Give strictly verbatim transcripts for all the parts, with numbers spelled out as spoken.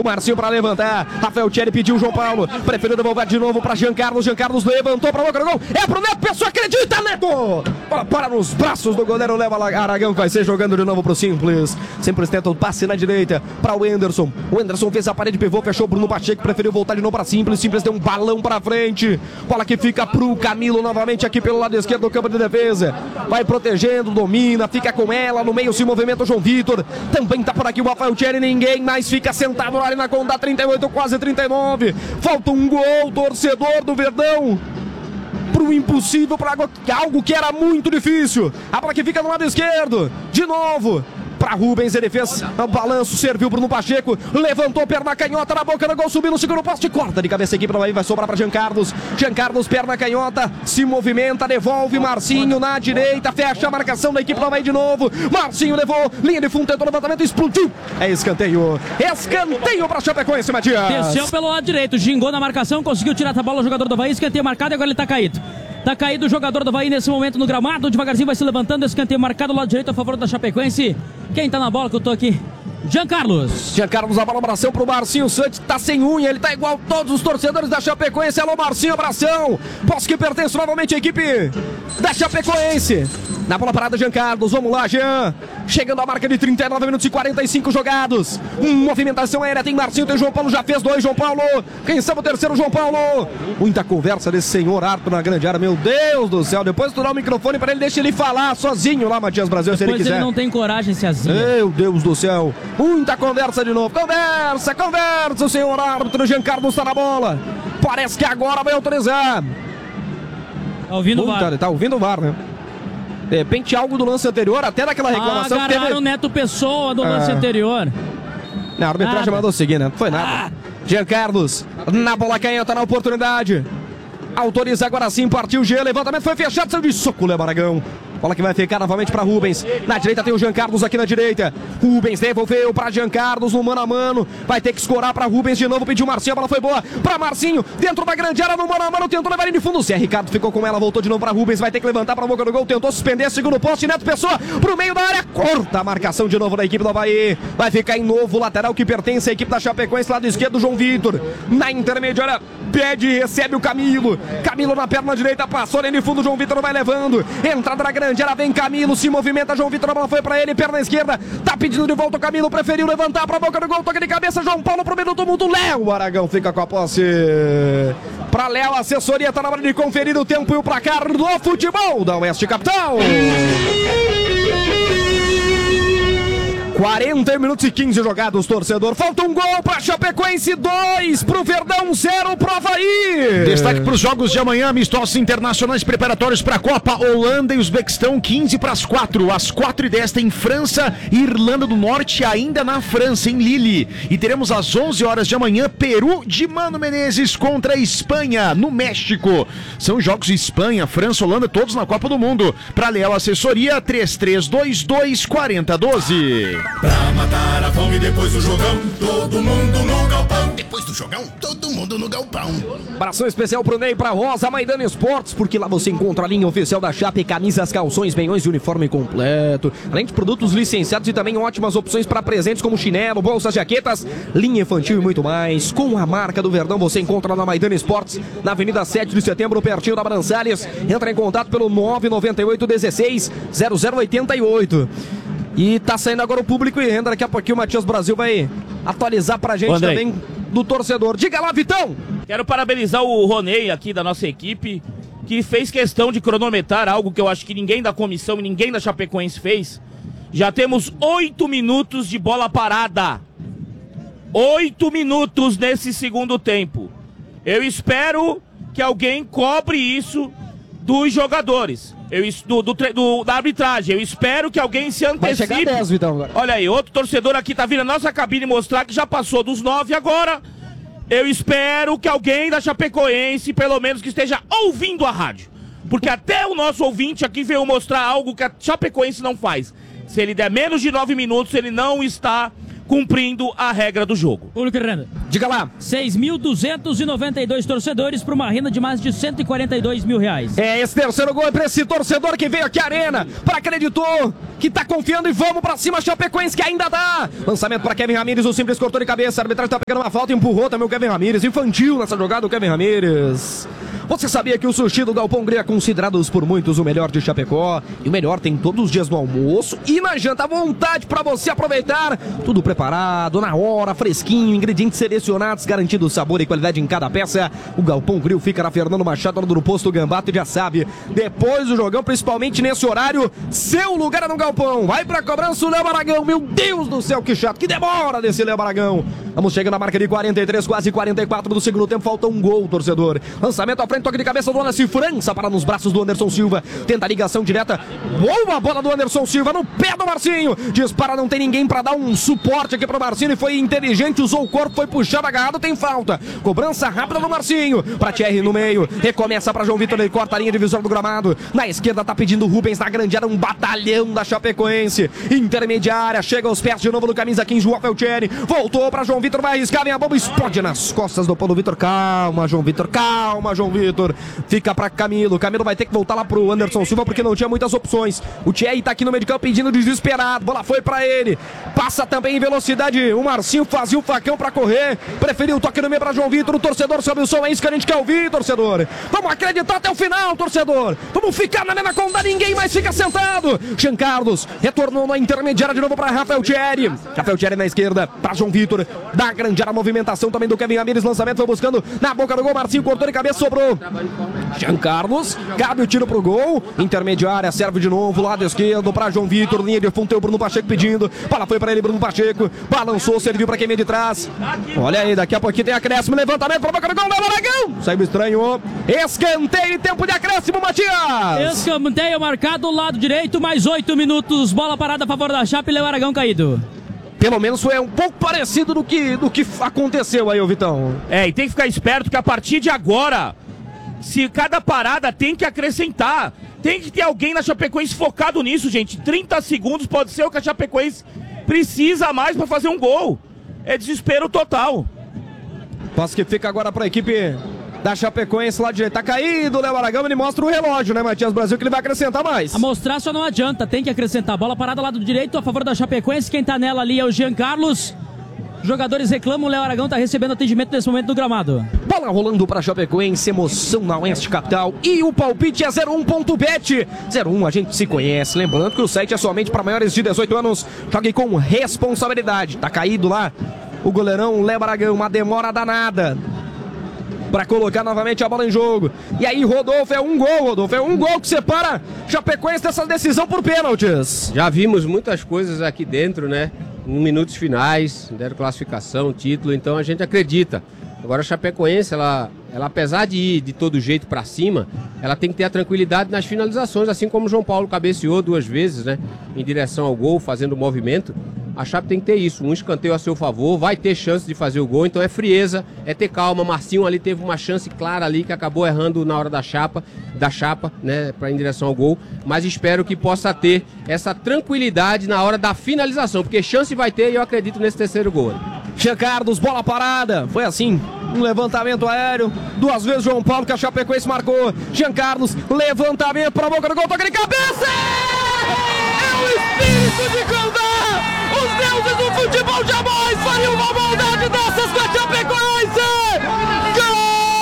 Marcinho para levantar. Rafael Thierry pediu o João Paulo. Preferiu devolver de novo para Jean Carlos. Jean Carlos levantou para o boca do gol. É pro Neto Pessoa, acredita, Neto! Bola para nos braços do goleiro, leva Aragão, que vai ser jogando de novo pro Simples. Simples tenta o passe na direita para o Anderson. O Anderson fez a parede pivô, fechou Bruno Pacheco, preferiu voltar de novo para Simples. Simples deu um balão para frente. Bola que fica pro Camilo novamente aqui pelo lado esquerdo do campo de defesa. Vai protegendo, domina, fica com ela. No meio se movimenta o João Vitor. Também tá por aqui o Rafael Thierry. Ninguém mais fica sentado ali na conta. trinta e oito, quase trinta e nove. Falta um gol, torcedor do Verdão. Pro impossível, para algo que era muito difícil. A bola que fica no lado esquerdo. De novo. Para Rubens, ele fez o balanço, serviu Bruno Pacheco, levantou perna canhota na boca do gol, subiu no segundo poste, corta de cabeça aqui para vai sobrar para Jean Carlos. Jean Carlos, perna canhota, se movimenta, devolve Marcinho na direita, fecha a marcação da equipe, vai de novo. Marcinho levou, linha de fundo, tentou levantamento, explodiu. É escanteio, escanteio para Chapecoense, Matias. Desceu pelo lado direito, gingou na marcação, conseguiu tirar a bola, o jogador do Avaí, escanteio marcado e agora ele tá caído. Tá caído o jogador do Avaí nesse momento no gramado, devagarzinho vai se levantando, escanteio marcado do lado direito a favor da Chapecoense. Quem tá na bola que eu tô aqui? Jean Carlos. Jean Carlos, a bola, abração pro Marcinho Santos, tá sem unha, ele tá igual todos os torcedores da Chapecoense. Alô, Marcinho, abração. Posso que pertence novamente à equipe da Chapecoense. Na bola parada, Jean Carlos, vamos lá, Jean. Chegando a marca de trinta e nove minutos e quarenta e cinco jogados. Movimentação aérea, tem Marcinho, tem João Paulo, já fez dois, João Paulo. Quem sabe o terceiro, João Paulo. Muita conversa desse senhor Arthur na grande área, meu Deus do céu. Depois tu dá o microfone pra ele, deixa ele falar sozinho lá, Matias Brasil, se ele quiser. Depois ele não tem coragem, se azinha. Meu Deus do céu. Muita conversa de novo. Conversa, conversa, o senhor árbitro. Jean Carlos tá na bola. Parece que agora vai autorizar. Tá ouvindo o V A R? Tá ouvindo o V A R, né? De repente algo do lance anterior, até daquela reclamação ah, que teve... o Neto Pessoa do ah. lance anterior. Na arbitragem mandou seguir, né? Não foi nada. Ah. Jean Carlos, na bola canhota, na oportunidade. Autoriza agora sim, partiu G, levantamento foi fechado, saiu de soco, Léo Aragão. Bola que vai ficar novamente para Rubens. Na direita tem o Jean Carlos aqui na direita. Rubens devolveu para Jean Carlos no mano a mano. Vai ter que escorar para Rubens de novo. Pediu Marcinho, a bola foi boa para Marcinho. Dentro da grande área no mano a mano. Tentou levar ele de fundo. O Zé Ricardo ficou com ela, voltou de novo para Rubens. Vai ter que levantar para a boca do gol. Tentou suspender, segundo poste. Neto Pessoa pro meio da área. Corta a marcação de novo da equipe do Avaí. Vai ficar em novo lateral que pertence à equipe da Chapecoense. Lado esquerdo, João Vitor. Na intermediária, pede e recebe o Camilo. Camilo na perna direita, passou ali de fundo. João Vitor vai levando. Entrada na grande área, vem Camilo. Se movimenta, João Vitor, a bola foi pra ele, perna esquerda, tá pedindo de volta o Camilo, preferiu levantar pra boca do gol, toque de cabeça, João Paulo pro minuto mundo, Léo Aragão fica com a posse. Pra Léo, a assessoria tá na hora de conferir o tempo e o placar do futebol da Oeste Capital. quarenta minutos e quinze jogados, torcedor. Falta um gol pra Chapecoense, dois pro Verdão, zero pro Avaí. Destaque pros jogos de amanhã, amistosos internacionais preparatórios pra Copa. Holanda e Uzbequistão, quinze para as quatro. Às quatro e dez tem França e Irlanda do Norte, ainda na França, em Lille. E teremos às onze horas de amanhã, Peru de Mano Menezes contra a Espanha, no México. São jogos de Espanha, França, Holanda, todos na Copa do Mundo. Pra Leal Assessoria, três três dois dois, quatro zero um dois. Pra matar a fome depois do jogão, todo mundo no galpão. Depois do jogão, todo mundo no galpão. Abração especial pro Ney, pra Rosa, Maidana Esportes, porque lá você encontra a linha oficial da Chape, camisas, calções, meiões e uniforme completo. Além de produtos licenciados e também ótimas opções para presentes como chinelo, bolsas, jaquetas, linha infantil e muito mais. Com a marca do Verdão você encontra na Maidana Esportes, na Avenida sete de Setembro, pertinho da Brançalhes. Entra em contato pelo nove nove oito, dezesseis, zero zero oito oito. E tá saindo agora o público e renda. Daqui a pouquinho o Matias Brasil vai atualizar pra gente Andrei. também do torcedor. Diga lá, Vitão! Quero parabenizar o Ronei aqui da nossa equipe, que fez questão de cronometrar algo que eu acho que ninguém da comissão e ninguém da Chapecoense fez. Já temos oito minutos de bola parada. Oito minutos nesse segundo tempo. Eu espero que alguém cobre isso dos jogadores. Eu, do, do, do, da arbitragem. Eu espero que alguém se antecipe. Vai chegar a dez, Vitão, agora. Olha aí, outro torcedor aqui tá vindo na nossa cabine mostrar que já passou dos nove agora. Eu espero que alguém da Chapecoense, pelo menos que esteja ouvindo a rádio. Porque até o nosso ouvinte aqui veio mostrar algo que a Chapecoense não faz. Se ele der menos de nove minutos, ele não está cumprindo a regra do jogo. Público e renda. Diga lá. seis mil duzentos e noventa e dois torcedores para uma renda de mais de cento e quarenta e dois mil reais. É, esse terceiro gol é pra esse torcedor que veio aqui à arena, para acreditou, que tá confiando e vamos pra cima, Chapecoense que ainda dá. Lançamento pra Kevin Ramírez, o simples cortou de cabeça, a arbitragem tá pegando uma falta e empurrou também o Kevin Ramírez. Infantil nessa jogada o Kevin Ramírez. Você sabia que o sushi do Galpão Gri é considerado por muitos o melhor de Chapecó? E o melhor tem todos os dias no almoço e na janta à vontade para você aproveitar. Tudo preparado, na hora, fresquinho, ingredientes selecionados, garantindo sabor e qualidade em cada peça. O Galpão Grill fica na Fernando Machado, no posto Gambato, e já sabe, depois do jogão, principalmente nesse horário, seu lugar é no Galpão. Vai pra cobrança o Léo Aragão. Meu Deus do céu, que chato, que demora desse Léo Aragão. Vamos chegando na marca de quarenta e três, quase quarenta e quatro do segundo tempo, falta um gol, torcedor. Lançamento à frente, toque de cabeça do Anderson França, para nos braços do Anderson Silva. Tenta a ligação direta. Boa bola do Anderson Silva no pé do Marcinho. Dispara, não tem ninguém para dar um suporte aqui pro Marcinho. E foi inteligente, usou o corpo, foi puxado, agarrado, tem falta. Cobrança rápida do Marcinho. Pra Thierry no meio. Recomeça para João Vitor, ele corta a linha divisória do gramado. Na esquerda tá pedindo Rubens, na grande área, um batalhão da Chapecoense. Intermediária, chega aos pés de novo do camisa quinze, João Felcheri. Voltou para João Vitor, vai arriscar, vem a bomba, explode nas costas do Paulo Vitor. Calma, João Vitor, calma, João Vitor. Fica pra Camilo. Camilo vai ter que voltar lá pro Anderson Silva porque não tinha muitas opções. O Thierry tá aqui no meio de campo pedindo desesperado. Bola foi pra ele. Passa também em velocidade. O Marcinho fazia o facão pra correr. Preferiu o toque no meio pra João Vitor. O torcedor sobe o som. É isso que a gente quer ouvir, torcedor. Vamos acreditar até o final, torcedor. Vamos ficar na arena com ninguém mais fica sentado. Jean Carlos retornou na intermediária de novo pra Rafael Thierry. Rafael Thierry na esquerda pra João Vitor. Da grande área, a movimentação também do Kevin Ramírez. Lançamento foi buscando na boca do gol. Marcinho cortou de cabeça, sobrou Jean Carlos, cabe o tiro pro gol. Intermediária, serve de novo, lado esquerdo pra João Vitor, linha de fundo, tem o Bruno Pacheco pedindo. Bola foi pra ele, Bruno Pacheco, balançou, serviu pra quem vem de trás. Olha aí, daqui a pouquinho tem acréscimo, levantamento pra boca do gol, Léo Aragão. Saiu estranho, escanteio e tempo de acréscimo, Matias. Escanteio marcado, lado direito, mais oito minutos, bola parada a favor da Chape, Léo Aragão caído. Pelo menos foi um pouco parecido do que, do que aconteceu aí, ô Vitão. É, e tem que ficar esperto que a partir de agora, se cada parada tem que acrescentar, tem que ter alguém na Chapecoense focado nisso, gente. trinta segundos pode ser o que a Chapecoense precisa mais para fazer um gol. É desespero total. Passo que fica agora para a equipe da Chapecoense lá direito. Tá caído o Léo Aragão, ele mostra o relógio, né, Matias Brasil, que ele vai acrescentar mais. A mostrar só não adianta, tem que acrescentar. Bola parada lado direito a favor da Chapecoense. Quem tá nela ali é o Jean Carlos. Jogadores reclamam, o Léo Aragão tá recebendo atendimento nesse momento no gramado. Bola rolando para Chapecoense, emoção na Oeste Capital. E o palpite é zero um ponto bet. zero um, a gente se conhece. Lembrando que o site é somente para maiores de dezoito anos. Jogue com responsabilidade. Tá caído lá o goleirão Léo Aragão, uma demora danada para colocar novamente a bola em jogo. E aí, Rodolfo, é um gol, Rodolfo. É um gol que separa Chapecoense dessa decisão por pênaltis. Já vimos muitas coisas aqui dentro, né? Em minutos finais, deram classificação, título, então a gente acredita. Agora a Chapecoense, ela, ela apesar de ir de todo jeito para cima, ela tem que ter a tranquilidade nas finalizações, assim como o João Paulo cabeceou duas vezes, né? Em direção ao gol, fazendo o movimento. A Chape tem que ter isso, um escanteio a seu favor, vai ter chance de fazer o gol, então é frieza, é ter calma. Marcinho ali teve uma chance clara ali que acabou errando na hora da chapa, da chapa, né, para em direção ao gol, mas espero que possa ter essa tranquilidade na hora da finalização, porque chance vai ter e eu acredito nesse terceiro gol. Jean Carlos, bola parada, foi assim, um levantamento aéreo, duas vezes João Paulo que a Chapecoense marcou. Jean Carlos, levantamento para a boca do gol, toque de cabeça! É o espírito de Condá! Os deuses do futebol jamais fariam uma maldade dessas com a Chapecoense! Gol!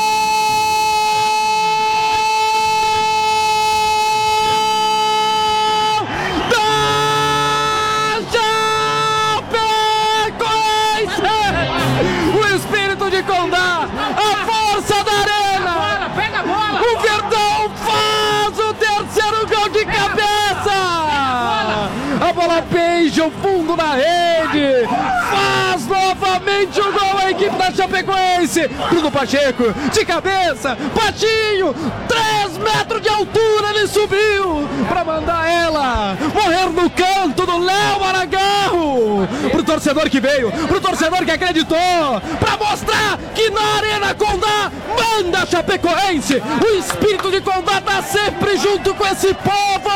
O espírito de Condá, a força da arena, pega a bola. O Verdão faz o terceiro gol de cabeça. A bola beija o fundo da rede, faz novamente novamente o gol a equipe da Chapecoense. Bruno Pacheco, de cabeça, baixinho, três metros de altura ele subiu pra mandar ela morrer no canto do Léo Aragarro. Pro torcedor que veio, pro torcedor que acreditou, pra mostrar que na Arena Condá manda a Chapecoense. O espírito de Condá tá sempre junto com esse povo.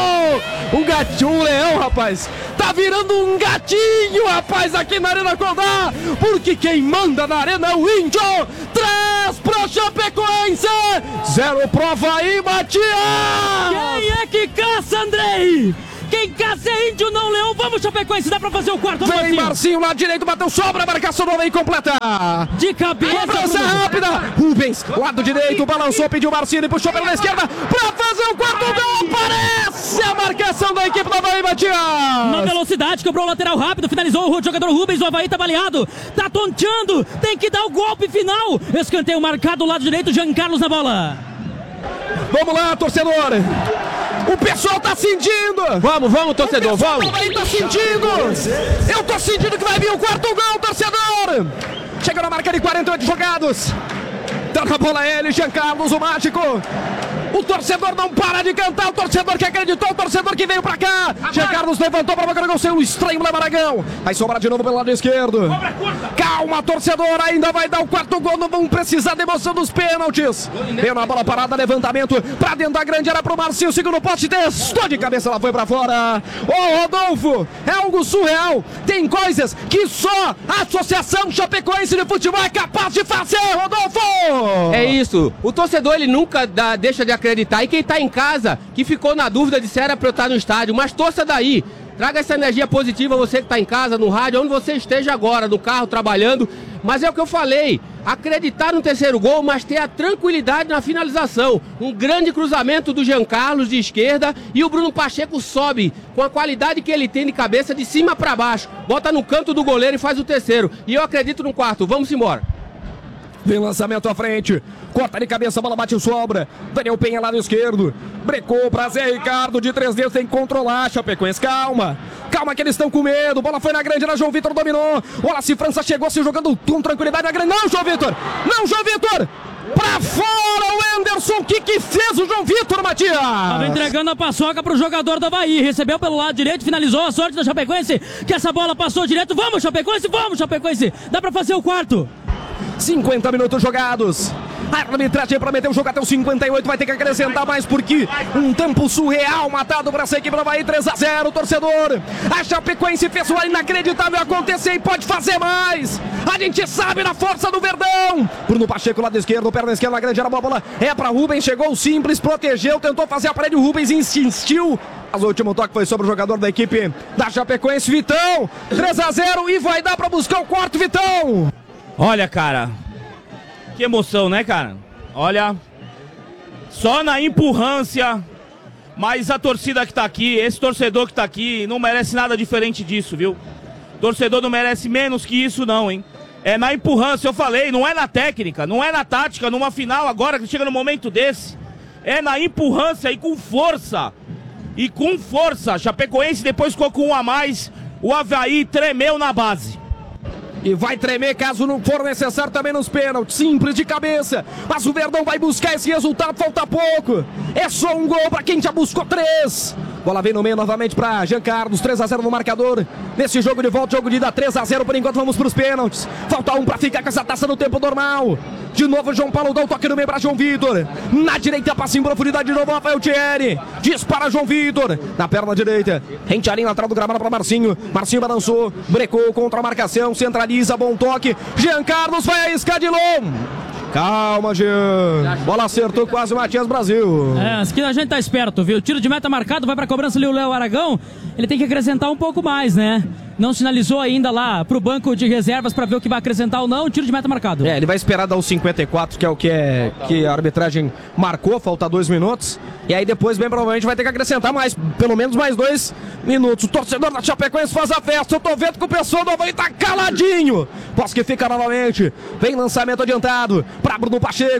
Um gatinho, um leão, rapaz, tá virando um gatinho, rapaz, aqui na Arena Condá, porque quem manda na Arena é o Índio. Três pro Chapecoense, zero pro Avaí, Matias. Quem é que caça, Andrei? Quem caça é Índio, não Leão. Vamos, Chapecoense, dá pra fazer o quarto. Vem Marcinho, Marcinho lá direito, bateu sobra, a marcação do Avaí completa. de cabeça. Cobrança Bruno. rápida, Rubens, lado direito, balançou, pediu Marcinho, ele puxou pela esquerda pra fazer o quarto gol. Aparece a marcação da equipe do Avaí, Matias. Na velocidade, cobrou o lateral rápido, finalizou o jogador Rubens, o Avaí tá baleado, tá tonteando, tem que dar o golpe final. Escanteio marcado, lado direito, Jean Carlos na bola. Vamos lá, torcedor. O pessoal tá sentindo. Vamos, vamos, torcedor, O pessoal vamos. também tá sentindo. Eu tô sentindo que vai vir o quarto gol, torcedor. Chega na marca de quarenta e oito jogados. Tá na bola ele, Jean Carlos, o mágico. O torcedor não para de cantar, o torcedor que acreditou, o torcedor que veio pra cá. Jean Carlos levantou pra boca do gol, sem o estranho Léo Aragão. Vai sobrar de novo pelo lado esquerdo. Calma, torcedor, ainda vai dar o quarto gol, não vão precisar da emoção dos pênaltis. Veio na bola parada, levantamento pra dentro da grande área pro Marcinho, segundo poste, testou de cabeça, ela foi pra fora. Ô Rodolfo, é algo surreal. Tem coisas que só a Associação Chapecoense de Futebol é capaz de fazer, Rodolfo. É isso, o torcedor ele nunca dá, deixa de acreditar, e quem tá em casa, que ficou na dúvida de se era pra eu estar no estádio, mas torça daí, traga essa energia positiva, você que tá em casa, no rádio, onde você esteja agora, no carro, trabalhando, mas é o que eu falei, acreditar no terceiro gol, mas ter a tranquilidade na finalização, um grande cruzamento do Jean Carlos de esquerda, e o Bruno Pacheco sobe, com a qualidade que ele tem de cabeça, de cima pra baixo, bota no canto do goleiro e faz o terceiro, e eu acredito no quarto, vamos embora. Vem lançamento à frente, corta de cabeça, a bola bate e sobra. Daniel Penha lado esquerdo, brecou pra Zé Ricardo, de três dedos, tem que controlar, Chapecoense, calma. Calma que eles estão com medo, bola foi na grande, na João Vitor dominou. Olha se França chegou, se jogando com tranquilidade na grande. Não, João Vitor, não, João Vitor. Pra fora o Anderson, o que que fez o João Vitor, Matias? Tava entregando a paçoca pro jogador do Avaí, recebeu pelo lado direito, finalizou, a sorte da Chapecoense, que essa bola passou direto. Vamos, Chapecoense, vamos, Chapecoense, dá pra fazer o quarto. cinquenta minutos jogados. A arbitragem prometeu o jogo até os cinquenta e oito, vai ter que acrescentar mais porque um tempo surreal matado para essa equipe do Avaí, três a zero, torcedor. A Chapecoense fez o inacreditável acontecer e pode fazer mais. A gente sabe da força do Verdão. Bruno Pacheco, lado esquerdo, perna esquerda na grande área, a bola é para Rubens, chegou simples, protegeu, tentou fazer a parede, o Rubens insistiu. Mas o último toque foi sobre o jogador da equipe da Chapecoense, Vitão. três a zero e vai dar para buscar o quarto, Vitão. Olha, cara, que emoção, né, cara? Olha, só na empurrância, mas a torcida que tá aqui, esse torcedor que tá aqui, não merece nada diferente disso, viu? Torcedor não merece menos que isso, não, hein? É na empurrância, eu falei, não é na técnica, não é na tática, numa final agora que chega no momento desse. É na empurrância e com força. E com força. Chapecoense depois ficou com um a mais, o Avaí tremeu na base. E vai tremer caso não for necessário também nos pênaltis. Simples de cabeça. Mas o Verdão vai buscar esse resultado, falta pouco. É só um gol para quem já buscou três. Bola vem no meio novamente para Jean Carlos, três a zero no marcador. Nesse jogo de volta, jogo de ida três a zero, por enquanto vamos para os pênaltis. Falta um para ficar com essa taça no tempo normal. De novo João Paulo dá o toque no meio para João Vitor. Na direita passa em profundidade de novo Rafael Thierry. Dispara João Vitor. Na perna direita. Rente a linha lateral do gramado para Marcinho. Marcinho balançou, brecou contra a marcação, centraliza, bom toque. Jean Carlos vai arriscar de longe. Calma, Jean. Bola acertou quase o Matias Brasil. É, aqui a gente tá esperto, viu? Tiro de meta marcado, vai pra cobrança ali o Léo Aragão. Ele tem que acrescentar um pouco mais, né? Não sinalizou ainda lá pro banco de reservas pra ver o que vai acrescentar ou não. Tiro de meta marcado. É, ele vai esperar dar os cinquenta e quatro, que é o que, é, que a arbitragem marcou, falta dois minutos. E aí depois, bem provavelmente, vai ter que acrescentar mais, pelo menos mais dois minutos. O torcedor da Chapecoense faz a festa. Eu tô vendo que o pessoal do Avaí tá caladinho. Posso que fica novamente. Vem lançamento adiantado pra Bruno Pacheco.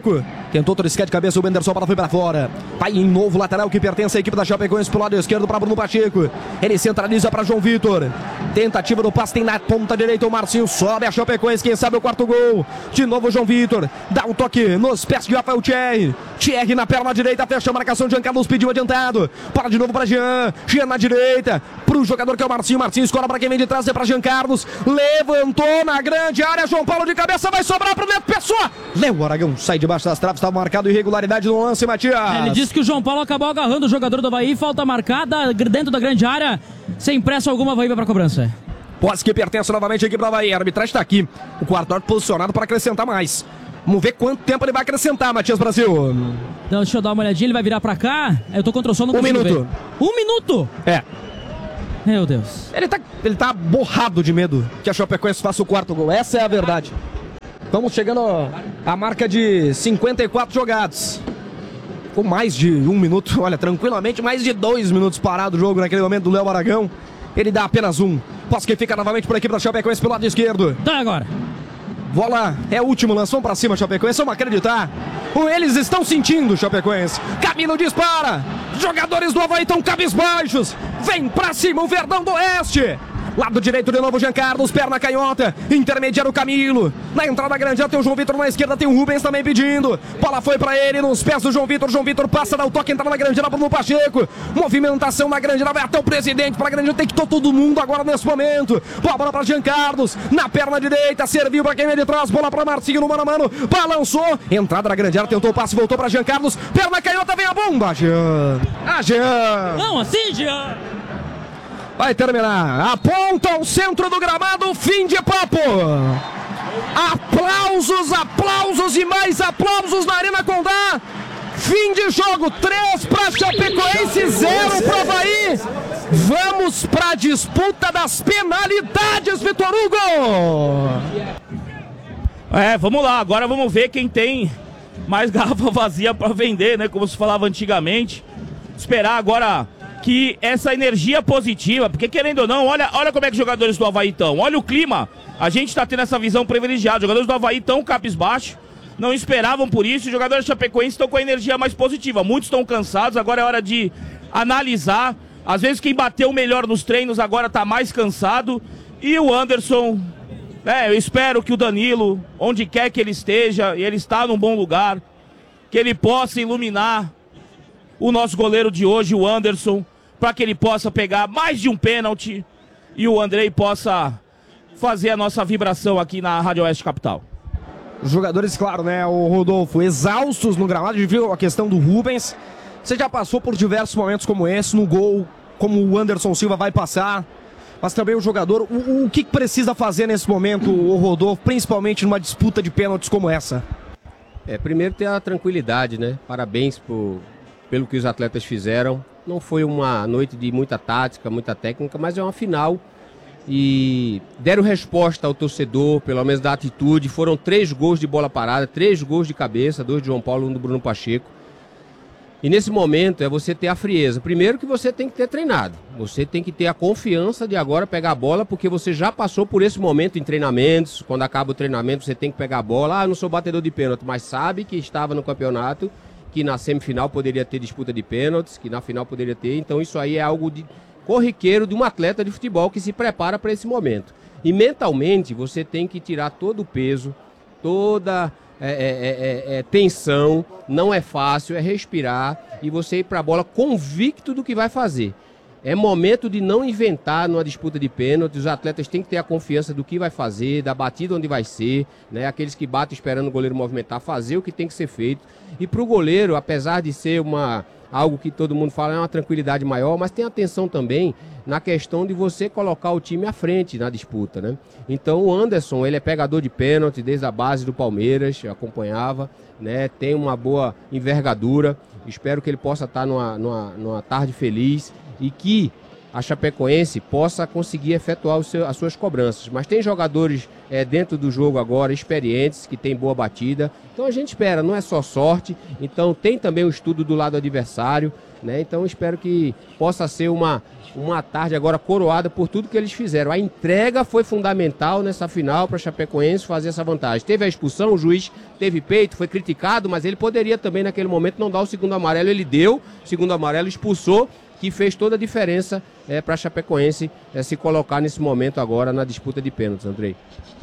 Tentou triscar de cabeça o Benderson, para foi para fora. Vai em novo lateral que pertence à equipe da Chapecoense pelo lado esquerdo para Bruno Pacheco. Ele centraliza para João Vitor. Tentativa do passe, tem na ponta direita o Marcinho. Sobe a Chapecoense, quem sabe o quarto gol. De novo o João Vitor. Dá um toque nos pés de Rafael Thierry. Thierry na perna direita, fecha a marcação. Jean Carlos pediu adiantado. Para de novo para Jean. Jean na direita. Para o jogador que é o Marcinho. Marcinho escola para quem vem de trás, é para Jean Carlos. Levantou na grande área. João Paulo de cabeça, vai sobrar para o Neto Pessoa. Léo Aragão sai debaixo das traves. Estava marcado irregularidade no lance, Matias. Ele disse que o João Paulo acabou agarrando o jogador do Avaí. Falta marcada dentro da grande área. Sem pressa alguma, Avaí vai para a cobrança. Posse que pertence novamente à equipe do Avaí. A arbitragem está aqui. O quarto árbitro posicionado para acrescentar mais. Vamos ver quanto tempo ele vai acrescentar, Matias Brasil. Então, deixa eu dar uma olhadinha. Ele vai virar para cá. Eu tô contra o som, não Um consigo minuto. ver. Um minuto? É. Meu Deus. Ele tá, ele tá borrado de medo que a Chapecoense faça o quarto gol. Essa é a verdade. Vamos chegando à marca de cinquenta e quatro jogados. Com mais de um minuto, olha, tranquilamente, mais de dois minutos parado o jogo naquele momento do Léo Aragão. Ele dá apenas um. Posso que fica novamente por equipe da Chapecoense pelo lado esquerdo. Tá agora. Bola é o último, lançou pra cima, Chapecoense, vamos acreditar. Eles estão sentindo, Chapecoense. Camilo dispara. Jogadores do Avaí estão cabisbaixos. Vem pra cima o Verdão do Oeste. Lado direito de novo, Jean Carlos, perna canhota. Intermediário Camilo. Na entrada grande já tem o João Vitor, na esquerda tem o Rubens também pedindo. Bola foi pra ele, nos pés do João Vitor. João Vitor passa, dá o toque, entra na grande área pro Pacheco. Movimentação na grande área, vai até o presidente. Pra grande área, tem que tô todo mundo agora nesse momento. Boa bola pra Jean Carlos, na perna direita, serviu pra quem vem de trás. Bola pra Marcinho no mano a mano, balançou. Entrada na grande área, tentou o passe, voltou pra Jean Carlos. Perna canhota, vem a bomba, Jean. Ah, Jean. Não, assim, Jean. Vai terminar. Aponta ao centro do gramado. Fim de papo. Aplausos, aplausos e mais aplausos na Arena Condá. Fim de jogo. três para Chapecoense, zero para Avaí. Vamos para a disputa das penalidades, Vitor Hugo. É, vamos lá. Agora vamos ver quem tem mais garrafa vazia para vender, né? Como se falava antigamente. Esperar agora que essa energia positiva, porque querendo ou não, olha, olha como é que os jogadores do Avaí estão, olha o clima, a gente tá tendo essa visão privilegiada, os jogadores do Avaí estão cabisbaixo, não esperavam por isso, os jogadores da Chapecoense estão com a energia mais positiva, muitos estão cansados, agora é hora de analisar, às vezes quem bateu melhor nos treinos agora tá mais cansado, e o Anderson, é, eu espero que o Danilo, onde quer que ele esteja, e ele está num bom lugar, que ele possa iluminar o nosso goleiro de hoje, o Anderson, para que ele possa pegar mais de um pênalti e o Andrei possa fazer a nossa vibração aqui na Rádio Oeste Capital. Os jogadores, claro, né, o Rodolfo, exaustos no gramado, a gente viu a questão do Rubens. Você já passou por diversos momentos como esse, no gol, como o Anderson Silva vai passar, mas também o jogador, o, o que precisa fazer nesse momento, o Rodolfo, principalmente numa disputa de pênaltis como essa? É, primeiro ter a tranquilidade, né? Parabéns por... pelo que os atletas fizeram. Não foi uma noite de muita tática, muita técnica, mas é uma final. E deram resposta ao torcedor, pelo menos da atitude. Foram três gols de bola parada, três gols de cabeça, dois de João Paulo, um do Bruno Pacheco. E nesse momento é você ter a frieza. Primeiro que você tem que ter treinado. Você tem que ter a confiança de agora pegar a bola, porque você já passou por esse momento em treinamentos. Quando acaba o treinamento, você tem que pegar a bola. Ah, eu não sou batedor de pênalti, mas sabe que estava no campeonato, que na semifinal poderia ter disputa de pênaltis, que na final poderia ter. Então isso aí é algo de corriqueiro de um atleta de futebol que se prepara para esse momento. E mentalmente você tem que tirar todo o peso, toda é, é, é, é, tensão. Não é fácil, é respirar e você ir para a bola convicto do que vai fazer. É momento de não inventar numa disputa de pênaltis. Os atletas têm que ter a confiança do que vai fazer, da batida onde vai ser, né? Aqueles que batem esperando o goleiro movimentar, fazer o que tem que ser feito. E para o goleiro, apesar de ser uma, algo que todo mundo fala, é uma tranquilidade maior, mas tem atenção também na questão de você colocar o time à frente na disputa, né? Então o Anderson, ele é pegador de pênalti desde a base do Palmeiras, eu acompanhava, né? Tem uma boa envergadura. Espero que ele possa estar numa, numa, numa tarde feliz e que a Chapecoense possa conseguir efetuar o seu, as suas cobranças. Mas tem jogadores é, dentro do jogo agora, experientes, que tem boa batida. Então a gente espera, não é só sorte. Então tem também o estudo do lado adversário, né? Então espero que possa ser uma, uma tarde agora coroada por tudo que eles fizeram. A entrega foi fundamental nessa final para a Chapecoense fazer essa vantagem. Teve a expulsão, o juiz teve peito, foi criticado, mas ele poderia também naquele momento não dar o segundo amarelo. Ele deu o segundo amarelo, expulsou, que fez toda a diferença é, para a Chapecoense é, se colocar nesse momento agora na disputa de pênaltis, Andrei.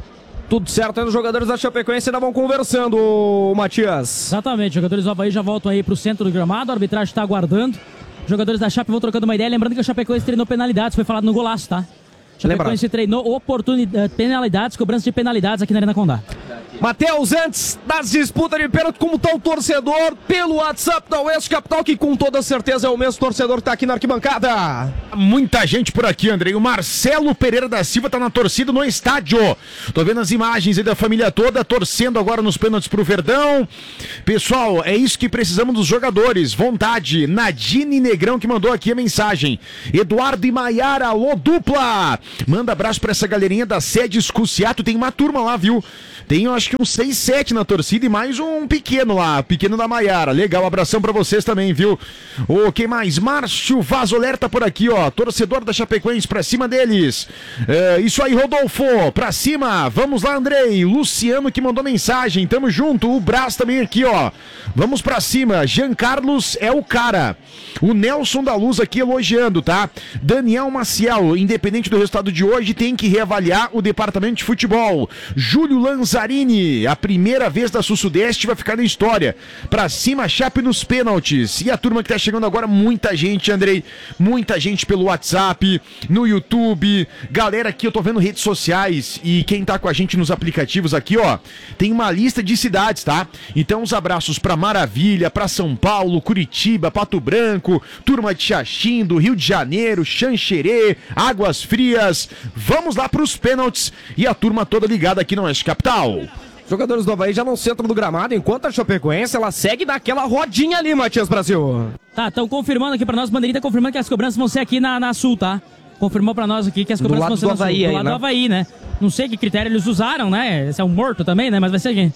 Tudo certo, aí os jogadores da Chapecoense ainda vão conversando, Matias. Exatamente, os jogadores do Avaí já voltam aí pro centro do gramado, a arbitragem está aguardando. Os jogadores da Chape vão trocando uma ideia, lembrando que a Chapecoense treinou penalidades, foi falado no golaço, tá? Chapecoense treinou oportunidades, penalidades, cobrança de penalidades aqui na Arena Condá. Matheus, antes das disputas de pênalti, como está o torcedor pelo WhatsApp da Oeste Capital, que com toda certeza é o mesmo torcedor que está aqui na arquibancada. Muita gente por aqui, Andrei. O Marcelo Pereira da Silva tá na torcida no estádio. Tô vendo as imagens aí da família toda torcendo agora nos pênaltis pro Verdão. Pessoal, é isso que precisamos dos jogadores. Vontade. Nadine Negrão que mandou aqui a mensagem. Eduardo e Maiara, alô dupla. Manda abraço pra essa galerinha da sede Escuciato. Tem uma turma lá, viu? Tem, eu acho que uns seis, sete na torcida e mais um pequeno lá, pequeno da Maiara. Legal, abração pra vocês também, viu? Ô, quem mais? Márcio Vazoler tá por aqui, ó. Torcedor da Chapecoense, pra cima deles. É, isso aí, Rodolfo, pra cima. Vamos lá, Andrei. Luciano que mandou mensagem, tamo junto. O Brás também aqui, ó. Vamos pra cima. Jean Carlos é o cara. O Nelson da Luz aqui elogiando, tá? Daniel Maciel, independente do resultado de hoje, tem que reavaliar o departamento de futebol. Júlio Lanzarini, a primeira vez da Sul-Sudeste vai ficar na história. Pra cima, Chape nos pênaltis. E a turma que tá chegando agora, muita gente, Andrei. Muita gente pelo WhatsApp, no YouTube. Galera aqui, eu tô vendo redes sociais. E quem tá com a gente nos aplicativos aqui, ó, tem uma lista de cidades, tá? Então, os abraços pra Maravilha, pra São Paulo, Curitiba, Pato Branco, turma de Xaxim, do Rio de Janeiro, Xanxerê, Águas Frias. Vamos lá pros pênaltis e a turma toda ligada aqui no Oeste Capital. Jogadores do Avaí já no centro do gramado, enquanto a Chapecoense, ela segue naquela rodinha ali, Matias Brasil. Tá, estão confirmando aqui pra nós, Bandeirinha tá confirmando que as cobranças vão ser aqui na, na Sul, tá? Confirmou pra nós aqui que as cobranças vão ser do na Avaí Sul, do aí, lado né? do Avaí, né? Não sei que critério eles usaram, né? Esse é um morto também, né? Mas vai ser aqui.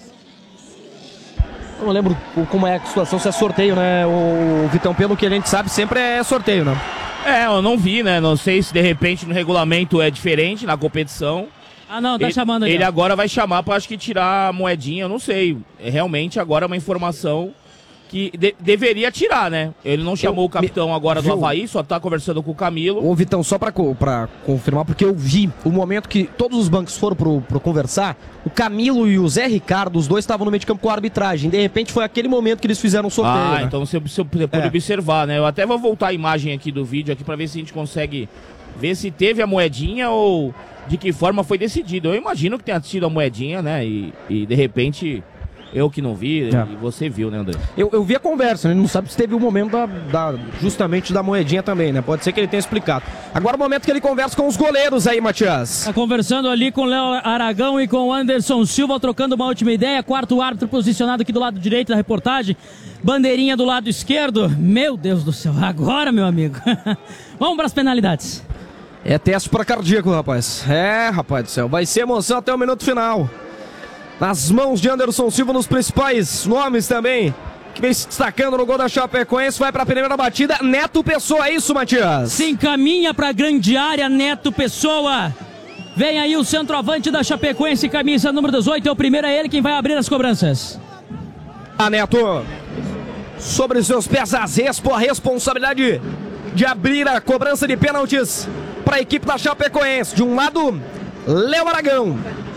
Eu não lembro como é a situação, se é sorteio, né? O Vitão, pelo que a gente sabe, sempre é sorteio, né? É, eu não vi, né? Não sei se de repente no regulamento é diferente na competição. Ah, não, tá ele, chamando aí. Ele ó. agora vai chamar pra, acho que, tirar a moedinha, eu não sei. É realmente agora uma informação que de- deveria tirar, né? Ele não chamou Eu- o capitão me- agora do viu? Avaí, só tá conversando com o Camilo. Ô Vitão, só pra, co- pra confirmar, porque eu vi o momento que todos os bancos foram pro, pro conversar, o Camilo e o Zé Ricardo, os dois estavam no meio de campo com a arbitragem. De repente foi aquele momento que eles fizeram o sorteio. Ah, né? então você, você pode É. observar, né? Eu até vou voltar a imagem aqui do vídeo aqui pra ver se a gente consegue ver se teve a moedinha ou de que forma foi decidido. Eu imagino que tenha sido a moedinha, né? E, e de repente eu que não vi, É. e você viu, né, André? Eu, eu vi a conversa, né? Ele não sabe se teve o momento da, da- justamente da moedinha também, né? Pode ser que ele tenha explicado. Agora o momento que ele conversa com os goleiros aí, Matias. Tá conversando ali com o Léo Aragão e com o Anderson Silva, trocando uma última ideia. Quarto árbitro posicionado aqui do lado direito da reportagem. Bandeirinha do lado esquerdo. Meu Deus do céu, agora, meu amigo. Vamos para as penalidades. É teste para cardíaco, rapaz. É, rapaz do céu. Vai ser emoção até o minuto final. Nas mãos de Anderson Silva, nos principais nomes também, que vem se destacando no gol da Chapecoense. Vai para a primeira batida. Neto Pessoa, é isso, Matias? Se encaminha para a grande área, Neto Pessoa. Vem aí o centroavante da Chapecoense, camisa número dezoito. É o primeiro, é ele quem vai abrir as cobranças. Ah, Neto. Sobre seus pés, a Zespo, a responsabilidade de abrir a cobrança de pênaltis para a equipe da Chapecoense. De um lado, Léo Aragão,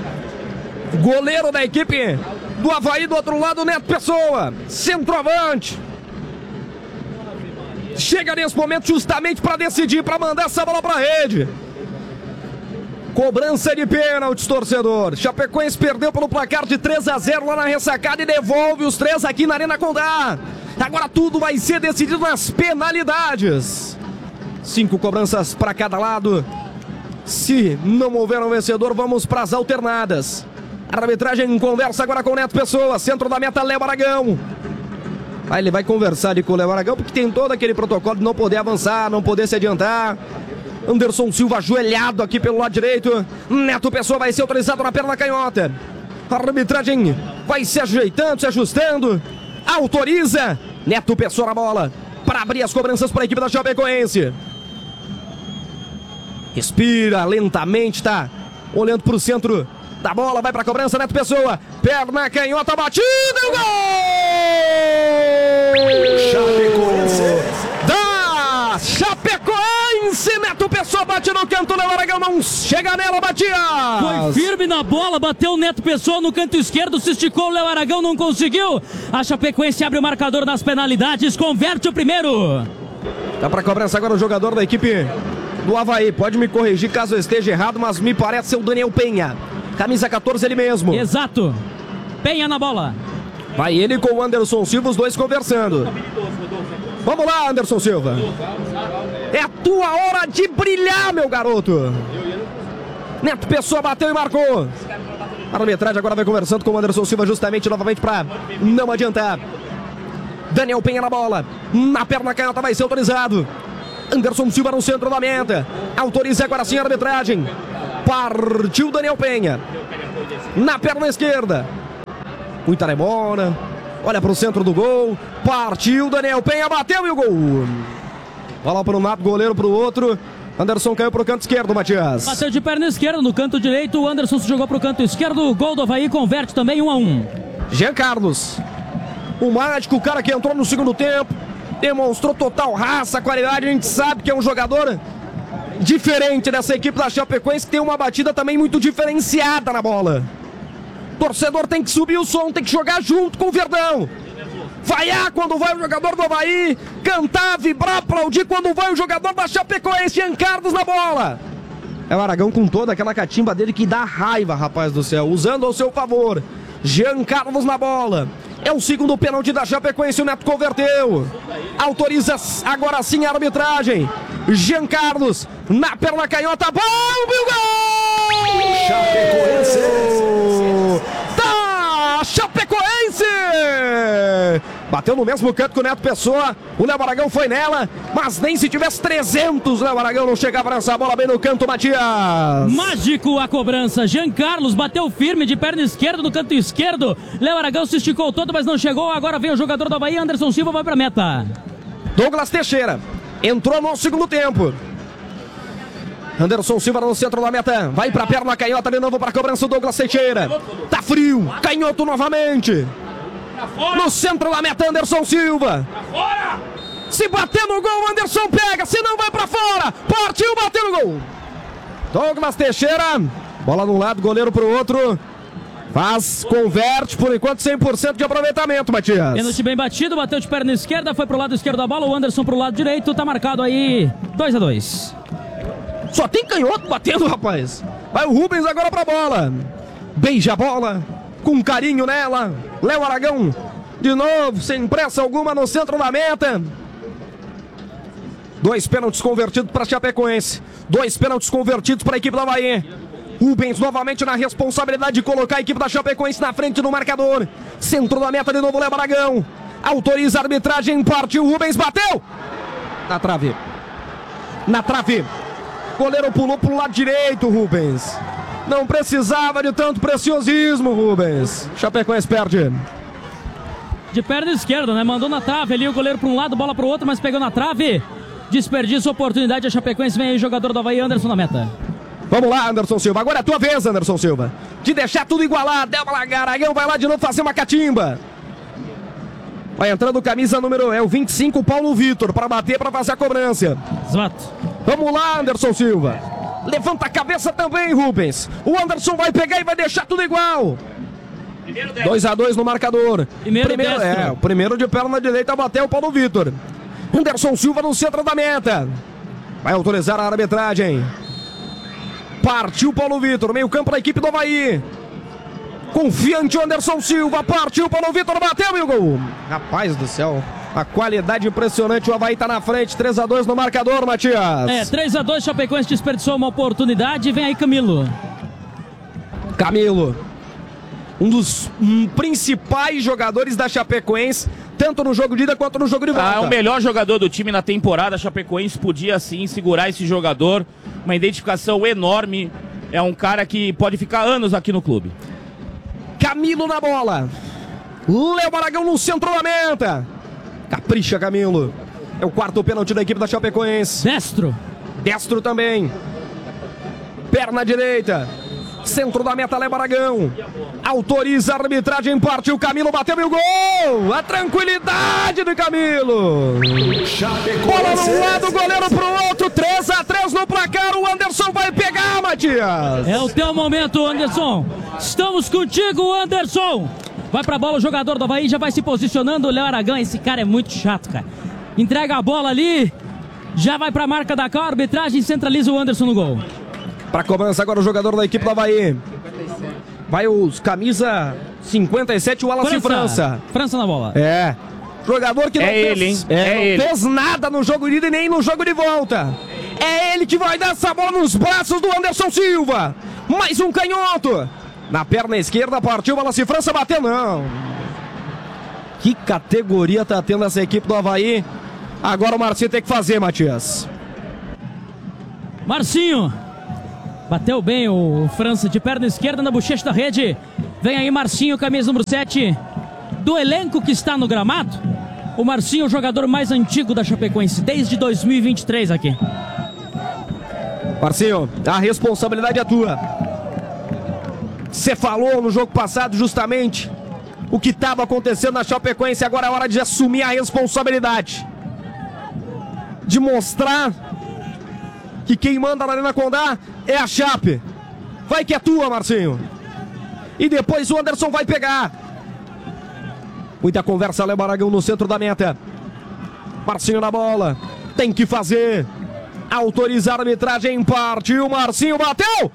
goleiro da equipe do Avaí. Do outro lado, Neto Pessoa, centroavante. Chega nesse momento justamente para decidir, para mandar essa bola para a rede. Cobrança de pênaltis, torcedor. Chapecoense perdeu pelo placar de três a zero lá na ressacada e devolve os três aqui na Arena Condá. Agora tudo vai ser decidido nas penalidades. Cinco cobranças para cada lado. Se não houver um vencedor, vamos para as alternadas. A arbitragem conversa agora com o Neto Pessoa. Centro da meta, Léo Aragão. Aí ele vai conversar ali com o Léo Aragão, porque tem todo aquele protocolo de não poder avançar, não poder se adiantar. Anderson Silva ajoelhado aqui pelo lado direito. Neto Pessoa vai ser autorizado na perna canhota. A arbitragem vai se ajeitando, se ajustando. Autoriza. Neto Pessoa na bola para abrir as cobranças para a equipe da Chapecoense. Respira lentamente, tá olhando para o centro da bola, vai para a cobrança, Neto Pessoa. Perna canhota, batida e o gol! Chapecoense. Da Chapecoense, Neto Pessoa bate no canto, Léo Aragão não chega nela, Matias. Foi firme na bola, bateu o Neto Pessoa no canto esquerdo, se esticou, o Léo Aragão não conseguiu. A Chapecoense abre o marcador nas penalidades, converte o primeiro. Tá para cobrança agora o jogador da equipe do Avaí. Pode me corrigir caso eu esteja errado, mas me parece ser o Daniel Penha. Camisa quatorze, ele mesmo. Exato. Penha na bola. Vai ele com o Anderson Silva, os dois conversando. Vamos lá, Anderson Silva. É a tua hora de brilhar, meu garoto. Neto Pessoa bateu e marcou. A arbitragem agora vai conversando com o Anderson Silva justamente novamente para não adiantar. Daniel Penha na bola. Na perna canhota vai ser autorizado. Anderson Silva no centro da meta. Autoriza agora sim a arbitragem. Partiu Daniel Penha. Na perna esquerda. Muita demora. Olha para o centro do gol. Partiu Daniel Penha, bateu e o gol. Bola para um lado, goleiro para o outro. Anderson caiu para o canto esquerdo, Matias. Bateu de perna esquerda no canto direito. O Anderson se jogou para o canto esquerdo. Gol do Avaí, converte também um a um. Jean Carlos. O mágico, o cara que entrou no segundo tempo. Demonstrou total raça, qualidade. A gente sabe que é um jogador diferente dessa equipe da Chapecoense, que tem uma batida também muito diferenciada na bola. Torcedor tem que subir o som, tem que jogar junto com o Verdão. Vaiar quando vai o jogador do Avaí, cantar, vibrar, aplaudir quando vai o jogador da Chapecoense. Jean Carlos na bola. É o Aragão com toda aquela catimba dele que dá raiva, rapaz do céu, usando ao seu favor. Jean Carlos na bola. É o segundo pênalti da Chapecoense, o Neto converteu. Autoriza agora sim a arbitragem. Jean Carlos na perna canhota, bom, e o gol! Chapecoense. Da Chapecoense! Bateu no mesmo canto que o Neto Pessoa. O Léo Aragão foi nela, mas nem se tivesse trezentos, Léo Aragão não chegava nessa bola bem no canto, Matias. Mágico a cobrança. Jean Carlos bateu firme de perna esquerda no canto esquerdo. Léo Aragão se esticou todo, mas não chegou. Agora vem o jogador do Avaí, Anderson Silva vai pra meta. Douglas Teixeira entrou no segundo tempo. Anderson Silva no centro da meta. Vai pra perna canhota de novo para cobrança o Douglas Teixeira. Tá frio. Canhoto novamente. No centro da meta, Anderson Silva. Se bater no gol, Anderson pega. Se não, vai pra fora. Partiu, bateu no gol. Douglas Teixeira. Bola num lado, goleiro pro outro. Faz, converte, por enquanto cem por cento de aproveitamento, Matias. Pênalti bem batido, bateu de perna esquerda, foi pro lado esquerdo da bola, o Anderson pro lado direito, tá marcado aí dois a dois. Só tem canhoto batendo, rapaz. Vai o Rubens agora pra bola. Beija a bola, com carinho nela. Léo Aragão, de novo, sem pressa alguma no centro da meta. Dois pênaltis convertidos para Chapecoense. Dois pênaltis convertidos para a equipe do Avaí. Rubens novamente na responsabilidade de colocar a equipe da Chapecoense na frente no marcador. Centro da meta de novo, Léo Aragão. Autoriza a arbitragem, partiu, Rubens bateu. Na trave. Na trave. Goleiro pulou pro lado direito, Rubens. Não precisava de tanto preciosismo, Rubens. Chapecoense perde. De perna esquerda, né? Mandou na trave ali, o goleiro para um lado, bola pro outro, mas pegou na trave. Desperdício, oportunidade, a Chapecoense vem aí, jogador do Avaí, Anderson na meta. Vamos lá, Anderson Silva. Agora é a tua vez, Anderson Silva. De deixar tudo igualado. Léo Aragão vai lá de novo fazer uma catimba. Vai entrando camisa número é o vinte e cinco, Paulo Vitor, para bater, para fazer a cobrança. Exato. Vamos lá, Anderson Silva. Levanta a cabeça também, Rubens. O Anderson vai pegar e vai deixar tudo igual. dois a dois no marcador. Primeiro, primeiro é, o primeiro de perna direita bateu o Paulo Vitor. Anderson Silva no centro da meta. Vai autorizar a arbitragem. Partiu Paulo Vitor, meio campo da equipe do Avaí. Confiante o Anderson Silva, partiu Paulo Vitor, bateu e o gol. Rapaz do céu, a qualidade impressionante, o Avaí tá na frente, três a dois no marcador, Matias. É, três a dois, Chapecoense desperdiçou uma oportunidade, vem aí Camilo. Camilo, um dos hum, principais jogadores da Chapecoense, tanto no jogo de ida quanto no jogo de volta. Ah, é o melhor jogador do time na temporada. A Chapecoense podia sim segurar esse jogador. Uma identificação enorme. É um cara que pode ficar anos aqui no clube. Camilo na bola. Léo Aragão no centro da meta. Capricha, Camilo. É o quarto pênalti da equipe da Chapecoense. Destro. Destro também. Perna direita. Centro da meta, Léo Aragão. Autoriza a arbitragem, partiu. Camilo bateu e o gol. A tranquilidade do Camilo. Bola num lado, goleiro pro outro. três a três no placar. O Anderson vai pegar, Matias. É o teu momento, Anderson. Estamos contigo, Anderson. Vai pra bola o jogador do Avaí, já vai se posicionando. O Léo Aragão, esse cara é muito chato, cara. Entrega a bola ali. Já vai pra marca da cal, a arbitragem centraliza o Anderson no gol. Para cobrança agora o jogador da equipe do Avaí. Vai os camisa cinquenta e sete, o Wallace França. França. França na bola. É. Jogador que não, é fez, ele, hein? É, é não ele. fez nada no jogo de ida e nem no jogo de volta. É ele que vai dar essa bola nos braços do Anderson Silva. Mais um canhoto. Na perna esquerda partiu o Wallace França, bateu não. Que categoria tá tendo essa equipe do Avaí. Agora o Marcinho tem que fazer, Matias. Marcinho. Bateu bem o França de perna esquerda na bochecha da rede. Vem aí Marcinho, camisa número sete. Do elenco que está no gramado, o Marcinho, o jogador mais antigo da Chapecoense, desde dois mil e vinte e três aqui. Marcinho, a responsabilidade é tua. Você falou no jogo passado justamente o que estava acontecendo na Chapecoense. Agora é hora de assumir a responsabilidade. De mostrar que quem manda na Arena Condá é a Chape. Vai que é tua, Marcinho. E depois o Anderson vai pegar. Muita conversa, Léo Aragão no centro da meta. Marcinho na bola. Tem que fazer. Autorizar a arbitragem. Partiu, Marcinho bateu.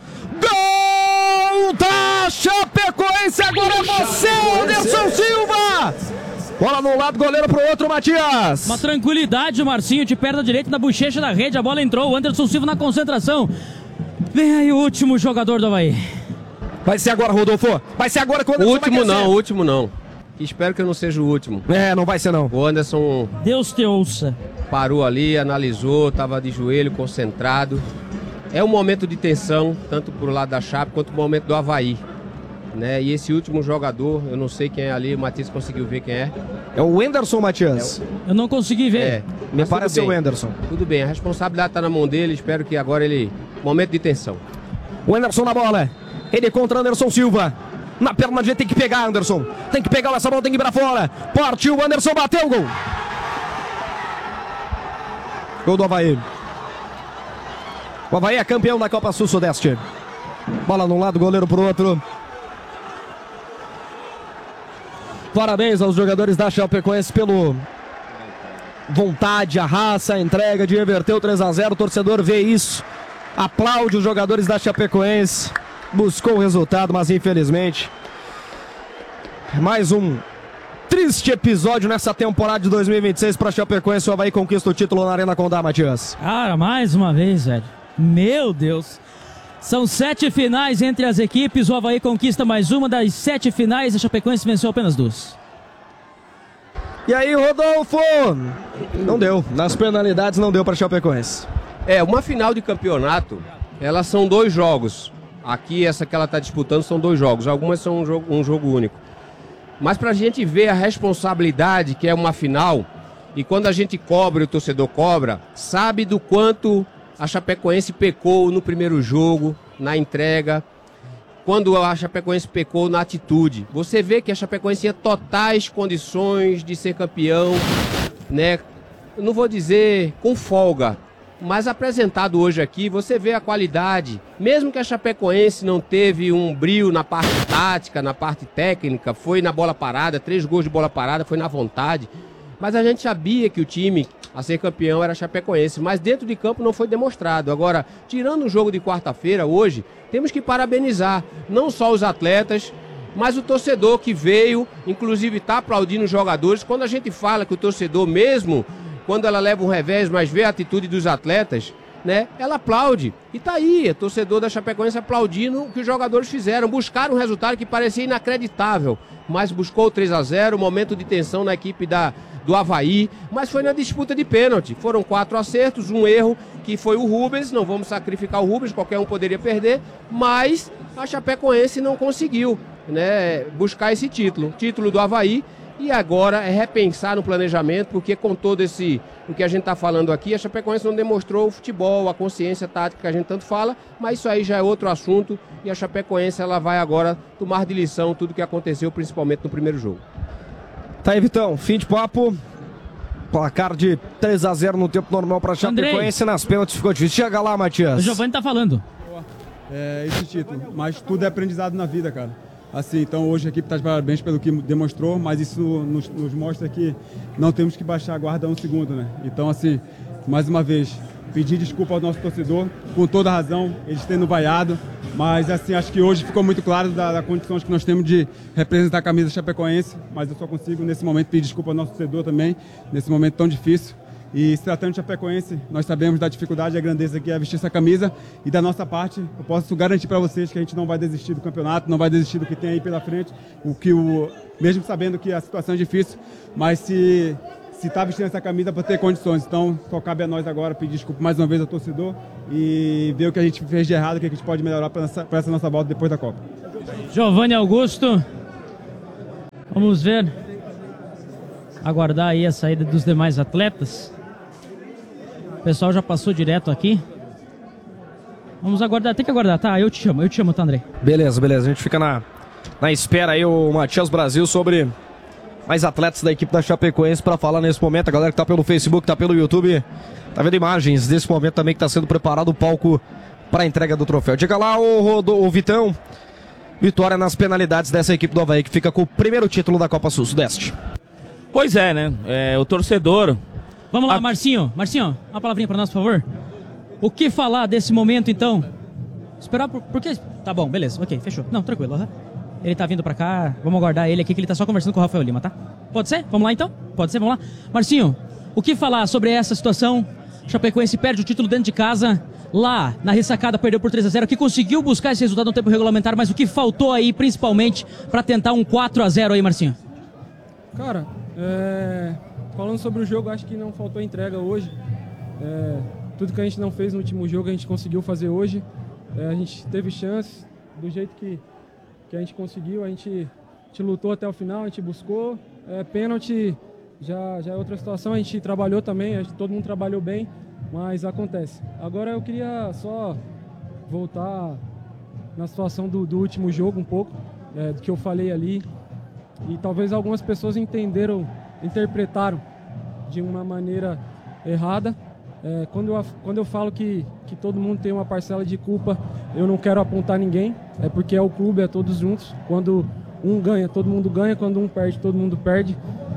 Gol da Chapecoense. Agora é você, Anderson Silva. Bola num lado, goleiro pro outro, Matias. Uma tranquilidade, o Marcinho de perna direita na bochecha da rede. A bola entrou, o Anderson Silva na concentração. Vem aí o último jogador do Avaí. Vai ser agora, Rodolfo. Vai ser agora que o Anderson O último vai não, o último não. Espero que eu não seja o último. É, não vai ser não. O Anderson Deus te ouça. parou ali, analisou, estava de joelho, concentrado. É um momento de tensão, tanto pro lado da Chape quanto pro momento do Avaí. Né? E esse último jogador, eu não sei quem é ali, o Matias conseguiu ver quem é. É o Anderson, Matias. Eu não consegui ver. É, Me mas parece tudo o bem. Anderson. Tudo bem, a responsabilidade está na mão dele, espero que agora ele... Momento de tensão. O Anderson na bola. Ele contra Anderson Silva. Na perna direita tem que pegar, Anderson. Tem que pegar essa bola, tem que ir pra fora. Partiu, o Anderson bateu o gol. Gol do Avaí. O Avaí é campeão da Copa Sul-Sudeste. Bola num lado, goleiro pro outro. Parabéns aos jogadores da Chapecoense pelo vontade, a raça, a entrega de reverter o três a zero. O torcedor vê isso, aplaude os jogadores da Chapecoense. Buscou o resultado, mas infelizmente mais um triste episódio nessa temporada de dois mil e vinte e seis para a Chapecoense. O Avaí conquista o título na Arena Condá, Matias. Cara, mais uma vez, velho. Meu Deus. São sete finais entre as equipes. O Avaí conquista mais uma das sete finais. A Chapecoense venceu apenas duas. E aí, Rodolfo? Não deu. Nas penalidades não deu para a Chapecoense. É, uma final de campeonato, elas são dois jogos. Aqui, essa que ela está disputando são dois jogos. Algumas são um jogo, um jogo único. Mas para a gente ver a responsabilidade que é uma final, e quando a gente cobra, o torcedor cobra, sabe do quanto a Chapecoense pecou no primeiro jogo, na entrega, quando a Chapecoense pecou na atitude. Você vê que a Chapecoense tinha totais condições de ser campeão, né? Eu não vou dizer com folga, mas apresentado hoje aqui, você vê a qualidade. Mesmo que a Chapecoense não teve um brilho na parte tática, na parte técnica, foi na bola parada, três gols de bola parada, foi na vontade. Mas a gente sabia que o time a ser campeão era a Chapecoense, mas dentro de campo não foi demonstrado. Agora, tirando o jogo de quarta-feira, hoje, temos que parabenizar não só os atletas, mas o torcedor que veio, inclusive está aplaudindo os jogadores. Quando a gente fala que o torcedor mesmo, quando ela leva um revés, mas vê a atitude dos atletas, né? Ela aplaude. E tá aí, o torcedor da Chapecoense aplaudindo o que os jogadores fizeram. Buscaram um resultado que parecia inacreditável, mas buscou o três a zero, momento de tensão na equipe da, do Avaí, mas foi na disputa de pênalti. Foram quatro acertos, um erro que foi o Rubens, não vamos sacrificar o Rubens, qualquer um poderia perder, mas a Chapecoense não conseguiu, né, buscar esse título, título do Avaí. E agora é repensar no planejamento, porque com todo esse, o que a gente está falando aqui, a Chapecoense não demonstrou o futebol, a consciência tática que a gente tanto fala, mas isso aí já é outro assunto e a Chapecoense ela vai agora tomar de lição tudo que aconteceu, principalmente no primeiro jogo. Tá aí, Vitão, fim de papo. Placar de três a zero no tempo normal para a Chapecoense, nas pênaltis ficou difícil. Chega lá, Matias. O Giovanni tá falando. É esse título, mas tudo é aprendizado na vida, cara. Assim, então hoje a equipe está de parabéns pelo que demonstrou, mas isso nos, nos mostra que não temos que baixar a guarda um segundo, né? Então, assim, mais uma vez, pedir desculpa ao nosso torcedor, com toda razão, eles tendo vaiado, mas assim, acho que hoje ficou muito claro da, da condições que nós temos de representar a camisa chapecoense, mas eu só consigo nesse momento pedir desculpa ao nosso torcedor também, nesse momento tão difícil. E se tratando de Chapecoense, nós sabemos da dificuldade e a grandeza que é vestir essa camisa. E da nossa parte, eu posso garantir para vocês que a gente não vai desistir do campeonato, não vai desistir do que tem aí pela frente. O que o, mesmo sabendo que a situação é difícil, mas se se está vestindo essa camisa para ter condições. Então, só cabe a nós agora pedir desculpa mais uma vez ao torcedor e ver o que a gente fez de errado, o que a gente pode melhorar para essa, essa nossa volta depois da Copa. Giovanni Augusto. Vamos ver. Aguardar aí a saída dos demais atletas. O pessoal já passou direto aqui. Vamos aguardar, tem que aguardar, tá? Eu te chamo, eu te chamo, tá, André? Beleza, beleza. A gente fica na, na espera aí, o Matias Brasil, sobre mais atletas da equipe da Chapecoense para falar nesse momento. A galera que tá pelo Facebook, tá pelo YouTube, tá vendo imagens desse momento também que tá sendo preparado o palco para a entrega do troféu. Diga lá, o, Rodo, o Vitão. Vitória nas penalidades dessa equipe do Avaí, que fica com o primeiro título da Copa Sul-Sudeste. Pois é, né? É, o torcedor... Vamos lá, A... Marcinho. Marcinho, uma palavrinha para nós, por favor. O que falar desse momento, então? Esperar por... por quê? Tá bom, beleza. Ok, fechou. Não, tranquilo. Uhum. Ele tá vindo pra cá. Vamos aguardar ele aqui, que ele tá só conversando com o Rafael Lima, tá? Pode ser? Vamos lá, então? Pode ser? Vamos lá. Marcinho, o que falar sobre essa situação? Chapecoense perde o título dentro de casa. Lá, na ressacada, perdeu por três a zero, que conseguiu buscar esse resultado no tempo regulamentar, mas o que faltou aí, principalmente, pra tentar um quatro a zero aí, Marcinho? Cara, é... falando sobre o jogo, acho que não faltou entrega hoje. É, tudo que a gente não fez no último jogo, a gente conseguiu fazer hoje. É, a gente teve chance, do jeito que, que a gente conseguiu, a gente, a gente lutou até o final, a gente buscou. É, pênalti já, já é outra situação, a gente trabalhou também, a gente, todo mundo trabalhou bem, mas acontece. Agora eu queria só voltar na situação do, do último jogo um pouco, é, do que eu falei ali. E talvez algumas pessoas entenderam, interpretaram de uma maneira errada. É, quando, eu, quando eu falo que, que todo mundo tem uma parcela de culpa, eu não quero apontar ninguém, é porque é o clube, é todos juntos. Quando um ganha, todo mundo ganha, quando um perde, todo mundo perde.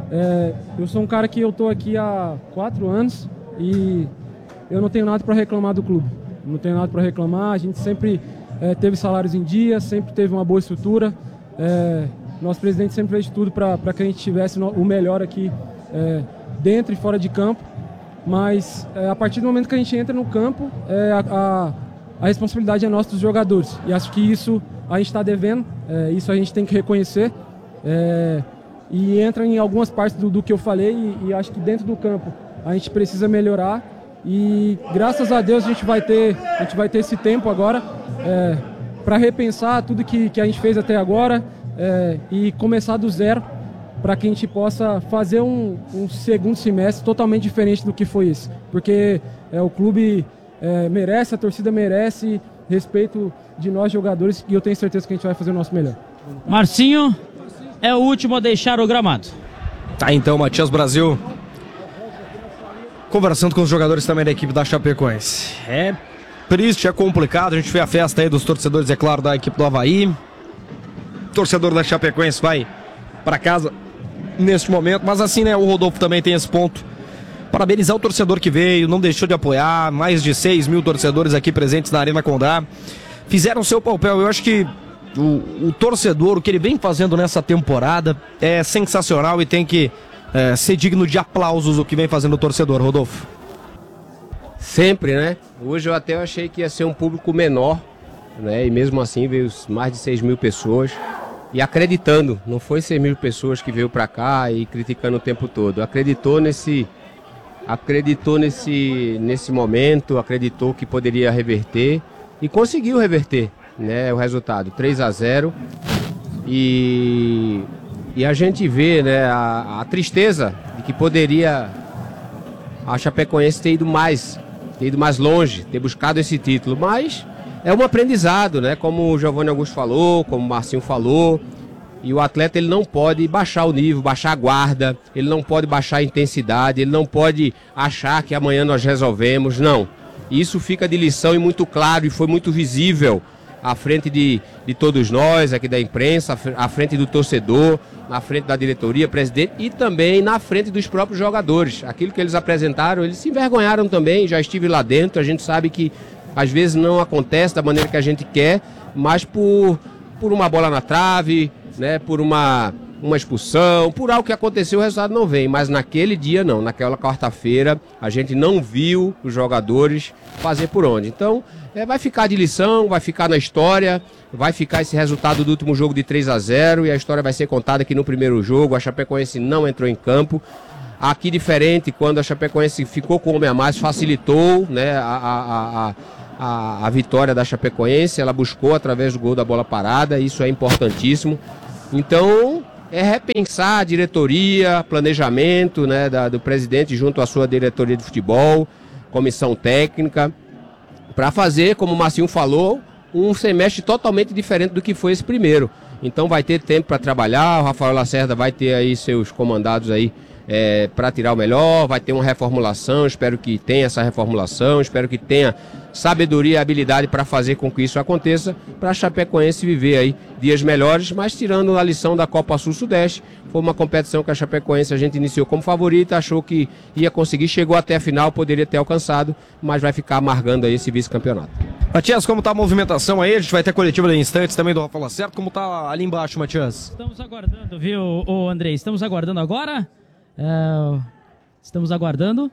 É, eu sou um cara que eu estou aqui há quatro anos e eu não tenho nada para reclamar do clube. Não tenho nada para reclamar, a gente sempre é, teve salários em dia, sempre teve uma boa estrutura. É, nosso presidente sempre fez tudo para que a gente tivesse o melhor aqui é, dentro e fora de campo. Mas é, a partir do momento que a gente entra no campo, é, a, a, a responsabilidade é nossa dos jogadores. E acho que isso a gente está devendo, é, isso a gente tem que reconhecer. É, e entra em algumas partes do, do que eu falei e, e acho que dentro do campo a gente precisa melhorar. E graças a Deus a gente vai ter, a gente vai ter esse tempo agora é, para repensar tudo que, que a gente fez até agora. É, e começar do zero para que a gente possa fazer um, um segundo semestre totalmente diferente do que foi esse, porque é, o clube é, merece, a torcida merece respeito de nós jogadores e eu tenho certeza que a gente vai fazer o nosso melhor. Marcinho é o último a deixar o gramado. Tá, então, Matias Brasil conversando com os jogadores também da equipe da Chapecoense. É triste, é complicado, a gente vê a festa aí dos torcedores, é claro, da equipe do Avaí. Torcedor da Chapecoense vai para casa neste momento, mas assim, né, o Rodolfo também tem esse ponto. Parabenizar o torcedor que veio, não deixou de apoiar, mais de seis mil torcedores aqui presentes na Arena Condá, fizeram seu papel. Eu acho que o, o torcedor, o que ele vem fazendo nessa temporada é sensacional e tem que é, ser digno de aplausos o que vem fazendo o torcedor, Rodolfo. sempre, né? Hoje eu até achei que ia ser um público menor, né? E mesmo assim veio mais de seis mil pessoas. E acreditando, não foi seis mil pessoas que veio para cá e criticando o tempo todo. Acreditou nesse, acreditou nesse, nesse momento, acreditou que poderia reverter e conseguiu reverter, né, o resultado, três a zero. E, e a gente vê, né, a, a tristeza de que poderia a Chapecoense ter ido mais, ter ido mais longe, ter buscado esse título, mas é um aprendizado, né? Como o Giovanni Augusto falou, como o Marcinho falou. E o atleta ele não pode baixar o nível, baixar a guarda, ele não pode baixar a intensidade, ele não pode achar que amanhã nós resolvemos, não. Isso fica de lição e muito claro e foi muito visível à frente de, de todos nós, aqui da imprensa, à frente do torcedor, na frente da diretoria, presidente e também na frente dos próprios jogadores. Aquilo que eles apresentaram, eles se envergonharam também, já estive lá dentro, a gente sabe que às vezes não acontece da maneira que a gente quer, mas por, por uma bola na trave, né, por uma, uma expulsão, por algo que aconteceu, o resultado não vem. Mas naquele dia não, naquela quarta-feira, a gente não viu os jogadores fazer por onde. Então, é, vai ficar de lição, vai ficar na história, vai ficar esse resultado do último jogo de três a zero e a história vai ser contada aqui no primeiro jogo. A Chapecoense não entrou em campo. Aqui diferente, quando a Chapecoense ficou com o homem a mais, facilitou, né, a, a, a, a, a vitória da Chapecoense, ela buscou através do gol da bola parada, isso é importantíssimo. Então, é repensar a diretoria, planejamento, né, da, do presidente junto à sua diretoria de futebol, comissão técnica, para fazer, como o Marcinho falou, um semestre totalmente diferente do que foi esse primeiro. Então vai ter tempo para trabalhar, o Rafael Lacerda vai ter aí seus comandados aí, É, para tirar o melhor, vai ter uma reformulação, espero que tenha essa reformulação, espero que tenha sabedoria e habilidade para fazer com que isso aconteça, para a Chapecoense viver aí dias melhores, mas tirando a lição da Copa Sul-Sudeste, foi uma competição que a Chapecoense a gente iniciou como favorita, achou que ia conseguir, chegou até a final, poderia ter alcançado, mas vai ficar amargando aí esse vice-campeonato. Matias, como tá a movimentação aí? A gente vai ter coletiva em instantes também do Rafael Lacerda, como tá ali embaixo, Matias? Estamos aguardando, viu, ô Andrei? Estamos aguardando agora. É, estamos aguardando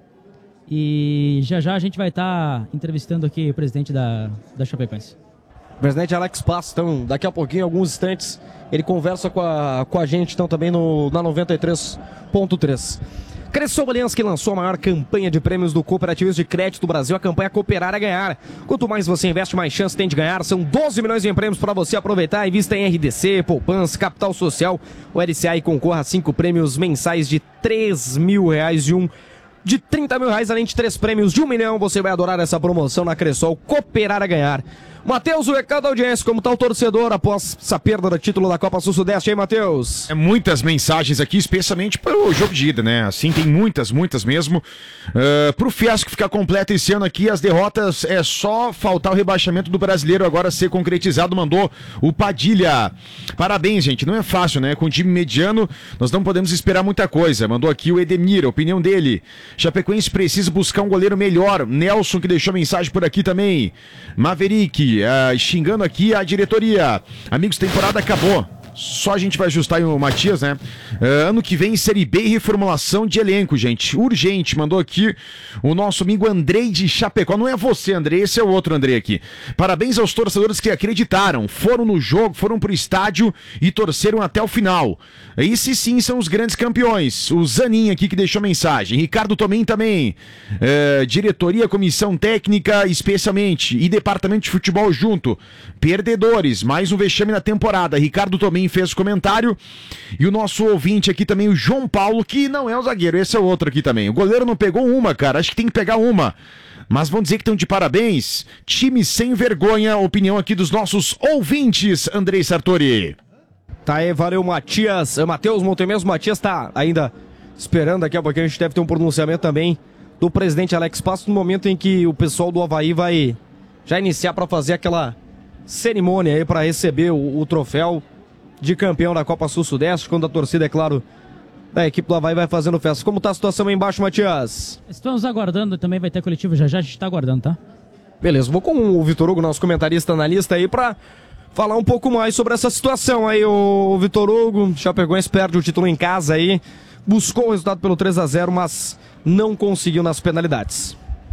e já já a gente vai estar tá entrevistando aqui o presidente da, da Chapecoense. Presidente Alex Passos, então daqui a pouquinho, alguns instantes, ele conversa com a, com a gente então também no, na noventa e três ponto três. Cressol Aliança, que lançou a maior campanha de prêmios do cooperativismo de crédito do Brasil, a campanha Cooperar é Ganhar. Quanto mais você investe, mais chance tem de ganhar. São doze milhões em prêmios para você aproveitar. Invista em R D C, poupança, capital social, o L C A e concorra a cinco prêmios mensais de três mil reais e um de trinta mil reais, além de três prêmios de um milhão. Você vai adorar essa promoção na Cressol, Cooperar é Ganhar. Matheus, o recado da audiência, como tá o torcedor após essa perda do título da Copa Sul-Sudeste, hein, Matheus? É muitas mensagens aqui, especialmente para o jogo de ida, né? Assim, tem muitas, muitas mesmo. Uh, pro fiasco ficar completo esse ano aqui, as derrotas é só faltar o rebaixamento do brasileiro agora ser concretizado, mandou o Padilha. Parabéns, gente, não é fácil, né? Com um time mediano, nós não podemos esperar muita coisa. Mandou aqui o Edemir, a opinião dele. Chapecoense precisa buscar um goleiro melhor. Nelson, que deixou mensagem por aqui também. Maverick, Uh, xingando aqui a diretoria. Amigos, temporada acabou. Só a gente vai ajustar aí o Matias, né? Uh, ano que vem, Série B e reformulação de elenco, gente. Urgente. Mandou aqui o nosso amigo Andrei de Chapecó. Não é você, Andrei, esse é o outro Andrei aqui. Parabéns aos torcedores que acreditaram, foram no jogo, foram pro estádio e torceram até o final. Esses sim são os grandes campeões. O Zanin aqui que deixou mensagem. Ricardo Tomem também. Uh, diretoria, comissão técnica, especialmente. E departamento de futebol junto. Perdedores. Mais um vexame na temporada. Ricardo Tomem fez comentário, e o nosso ouvinte aqui também, o João Paulo, que não é o zagueiro, esse é o outro aqui também. O goleiro não pegou uma, cara, acho que tem que pegar uma. Mas vão dizer que estão de parabéns. Time sem vergonha, opinião aqui dos nossos ouvintes, Andrei Sartori. Tá aí, valeu, Matias. Matheus Montemesmo, Matias tá ainda esperando, daqui a pouquinho a gente deve ter um pronunciamento também do presidente Alex Passos, no momento em que o pessoal do Avaí vai já iniciar para fazer aquela cerimônia aí para receber o, o troféu de campeão da Copa Sul-Sudeste, quando a torcida, é claro, da equipe do Avaí vai fazendo festa. Como tá a situação aí embaixo, Matias? Estamos aguardando, também vai ter coletivo já já, a gente tá aguardando, tá? Beleza, vou com o Vitor Hugo, nosso comentarista analista aí, pra falar um pouco mais sobre essa situação aí, o Vitor Hugo. Chapecoense perde o título em casa aí, buscou o resultado pelo três a zero, mas não conseguiu nas penalidades.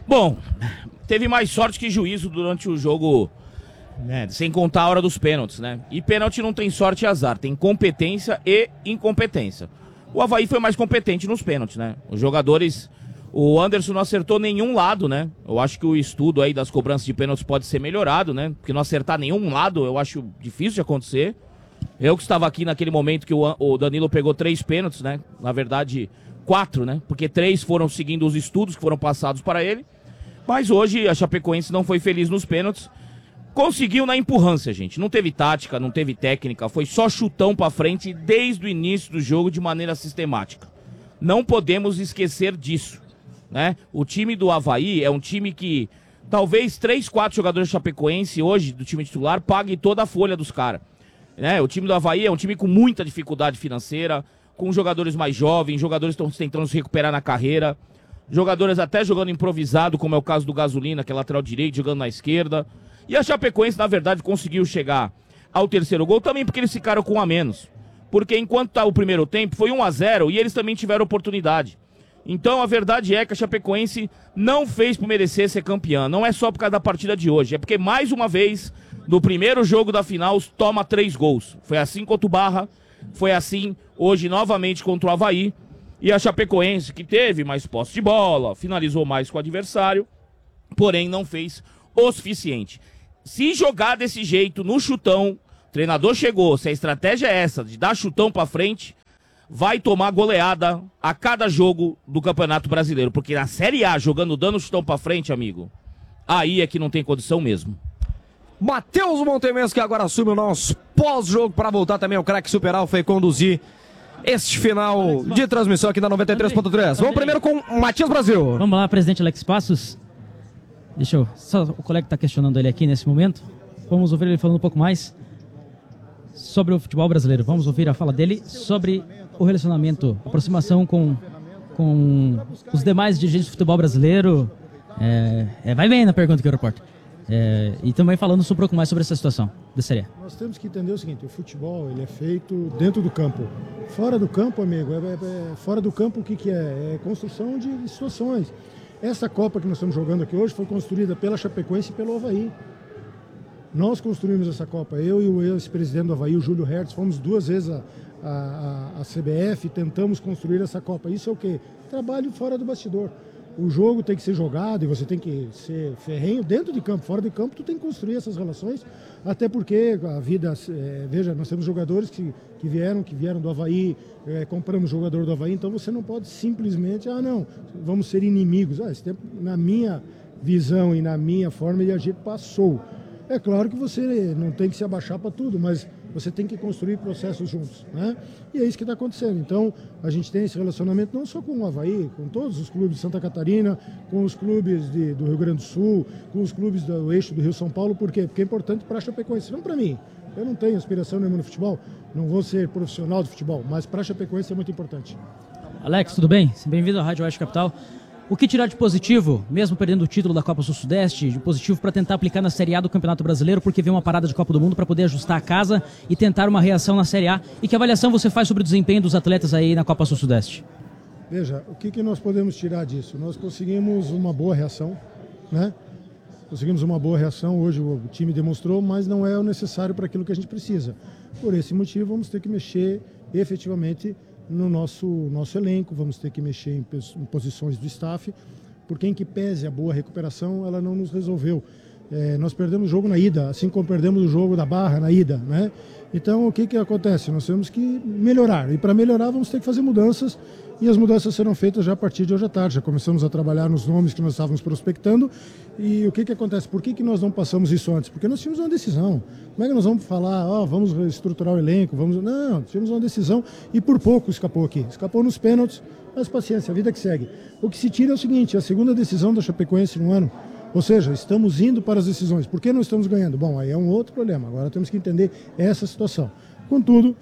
Bom, teve mais sorte que juízo durante o jogo, né, sem contar a hora dos pênaltis, né? E pênalti não tem sorte e azar, tem competência e incompetência. O Avaí foi mais competente nos pênaltis, né? Os jogadores... O Anderson não acertou nenhum lado, né? Eu acho que o estudo aí das cobranças de pênaltis pode ser melhorado, né? Porque não acertar nenhum lado eu acho difícil de acontecer. Eu que estava aqui naquele momento que o, o Danilo pegou três pênaltis, né? Na verdade, quatro, né? Porque três foram seguindo os estudos que foram passados para ele. Mas hoje a Chapecoense não foi feliz nos pênaltis. Conseguiu na empurrância, gente. Não teve tática, não teve técnica. Foi só chutão pra frente desde o início do jogo de maneira sistemática. Não podemos esquecer disso, né? O time do Avaí é um time que talvez três, quatro jogadores de Chapecoense hoje, do time titular, paguem toda a folha dos caras, né? O time do Avaí é um time com muita dificuldade financeira, com jogadores mais jovens, jogadores que estão tentando se recuperar na carreira, jogadores até jogando improvisado, como é o caso do Gasolina, que é lateral direito, jogando na esquerda. E a Chapecoense, na verdade, conseguiu chegar ao terceiro gol também porque eles ficaram com um a menos. Porque enquanto tá o primeiro tempo, foi um a zero e eles também tiveram oportunidade. Então a verdade é que a Chapecoense não fez por merecer ser campeã. Não é só por causa da partida de hoje, é porque mais uma vez, no primeiro jogo da final, toma três gols. Foi assim contra o Barra, foi assim hoje novamente contra o Avaí. E a Chapecoense, que teve mais posse de bola, finalizou mais com o adversário, porém não fez o suficiente. Se jogar desse jeito, no chutão, o treinador chegou, se a estratégia é essa, de dar chutão pra frente, vai tomar goleada a cada jogo do Campeonato Brasileiro. Porque na Série A, jogando dando chutão pra frente, amigo, aí é que não tem condição mesmo. Matheus Montemes, que agora assume o nosso pós-jogo para voltar também ao Craque Super Alfa e conduzir este final de transmissão aqui da noventa e três ponto três. Vamos primeiro com Matias Brasil. Vamos lá, presidente Alex Passos. Deixa eu... Só o colega está questionando ele aqui nesse momento. Vamos ouvir ele falando um pouco mais sobre o futebol brasileiro. Vamos ouvir a fala dele sobre o relacionamento, a aproximação com, com os demais dirigentes do futebol brasileiro. É, é, vai bem na pergunta que eu reporto. É, e também falando um pouco mais sobre essa situação da Série A. Nós temos que entender o seguinte: o futebol ele é feito dentro do campo. Fora do campo, amigo, é, é, é, fora do campo o que, que é? É construção de, de situações. Essa Copa que nós estamos jogando aqui hoje foi construída pela Chapecoense e pelo Avaí. Nós construímos essa Copa, eu e o ex-presidente do Avaí, o Júlio Hertz, fomos duas vezes a, a, a C B F e tentamos construir essa Copa. Isso é o quê? Trabalho fora do bastidor. O jogo tem que ser jogado e você tem que ser ferrenho dentro de campo. Fora de campo, tu tem que construir essas relações, até porque a vida... É, veja, nós temos jogadores que, que vieram, que vieram do Avaí, é, compramos jogador do Avaí, então você não pode simplesmente, ah não, vamos ser inimigos. Ah, esse tempo, na minha visão e na minha forma de agir, passou. É claro que você não tem que se abaixar para tudo, mas você tem que construir processos juntos, né? E é isso que está acontecendo. Então, a gente tem esse relacionamento não só com o Avaí, com todos os clubes de Santa Catarina, com os clubes de, do Rio Grande do Sul, com os clubes do eixo do Rio São Paulo. Por quê? Porque é importante para a Chapecoense, não para mim. Eu não tenho aspiração nenhuma no futebol, não vou ser profissional de futebol, mas para a Chapecoense é muito importante. Alex, tudo bem? Bem-vindo à Rádio Oeste Capital. O que tirar de positivo, mesmo perdendo o título da Copa Sul-Sudeste, de positivo para tentar aplicar na Série A do Campeonato Brasileiro, porque veio uma parada de Copa do Mundo para poder ajustar a casa e tentar uma reação na Série A? E que avaliação você faz sobre o desempenho dos atletas aí na Copa Sul-Sudeste? Veja, o que, que nós podemos tirar disso? Nós conseguimos uma boa reação, né? Conseguimos uma boa reação, hoje o time demonstrou, mas não é o necessário para aquilo que a gente precisa. Por esse motivo, vamos ter que mexer efetivamente no nosso, nosso elenco, vamos ter que mexer em, em posições do staff, porque em que pese a boa recuperação, ela não nos resolveu. É, nós perdemos o jogo na ida, assim como perdemos o jogo da Barra na ida, né? Então, o que que acontece? Nós temos que melhorar, e para melhorar vamos ter que fazer mudanças, e as mudanças serão feitas já a partir de hoje à tarde. Já começamos a trabalhar nos nomes que nós estávamos prospectando, e o que que acontece? Por que que nós não passamos isso antes? Porque nós tínhamos uma decisão. Como é que nós vamos falar, ó, oh, vamos reestruturar o elenco, vamos... Não, tínhamos uma decisão, e por pouco escapou aqui. Escapou nos pênaltis, mas paciência, a vida que segue. O que se tira é o seguinte: a segunda decisão da Chapecoense no ano. Ou seja, estamos indo para as decisões. Por que não estamos ganhando? Bom, aí é um outro problema. Agora temos que entender essa situação. Contudo,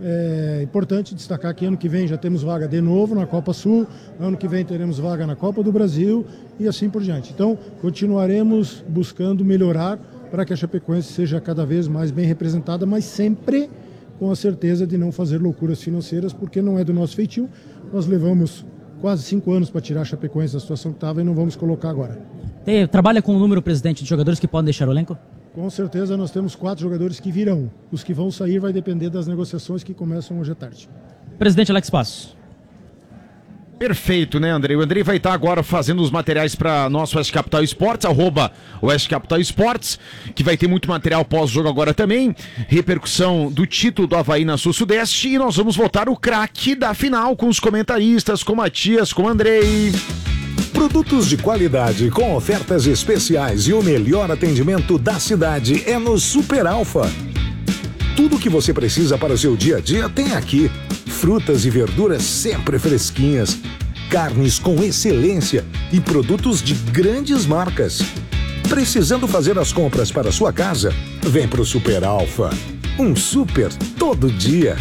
é importante destacar que ano que vem já temos vaga de novo na Copa Sul, ano que vem teremos vaga na Copa do Brasil e assim por diante. Então, continuaremos buscando melhorar para que a Chapecoense seja cada vez mais bem representada, mas sempre com a certeza de não fazer loucuras financeiras, porque não é do nosso feitio. Nós levamos quase cinco anos para tirar a Chapecoense da situação que estava e não vamos colocar agora. Tem, trabalha com o número, presidente, de jogadores que podem deixar o elenco? Com certeza nós temos quatro jogadores que virão. Os que vão sair vai depender das negociações que começam hoje à tarde. Presidente Alex Passos. Perfeito, né, Andrei? O Andrei vai estar agora fazendo os materiais para nosso Oeste Capital Esportes, arroba Oeste Capital Esportes, que vai ter muito material pós-jogo agora também, repercussão do título do Avaí na Sul-Sudeste, e nós vamos voltar o craque da final com os comentaristas, com Matias, com Andrei. Produtos de qualidade com ofertas especiais e o melhor atendimento da cidade é no Super Alfa. Tudo o que você precisa para o seu dia a dia tem aqui. Frutas e verduras sempre fresquinhas, carnes com excelência e produtos de grandes marcas. Precisando fazer as compras para sua casa? Vem pro Super Alfa. Um super todo dia.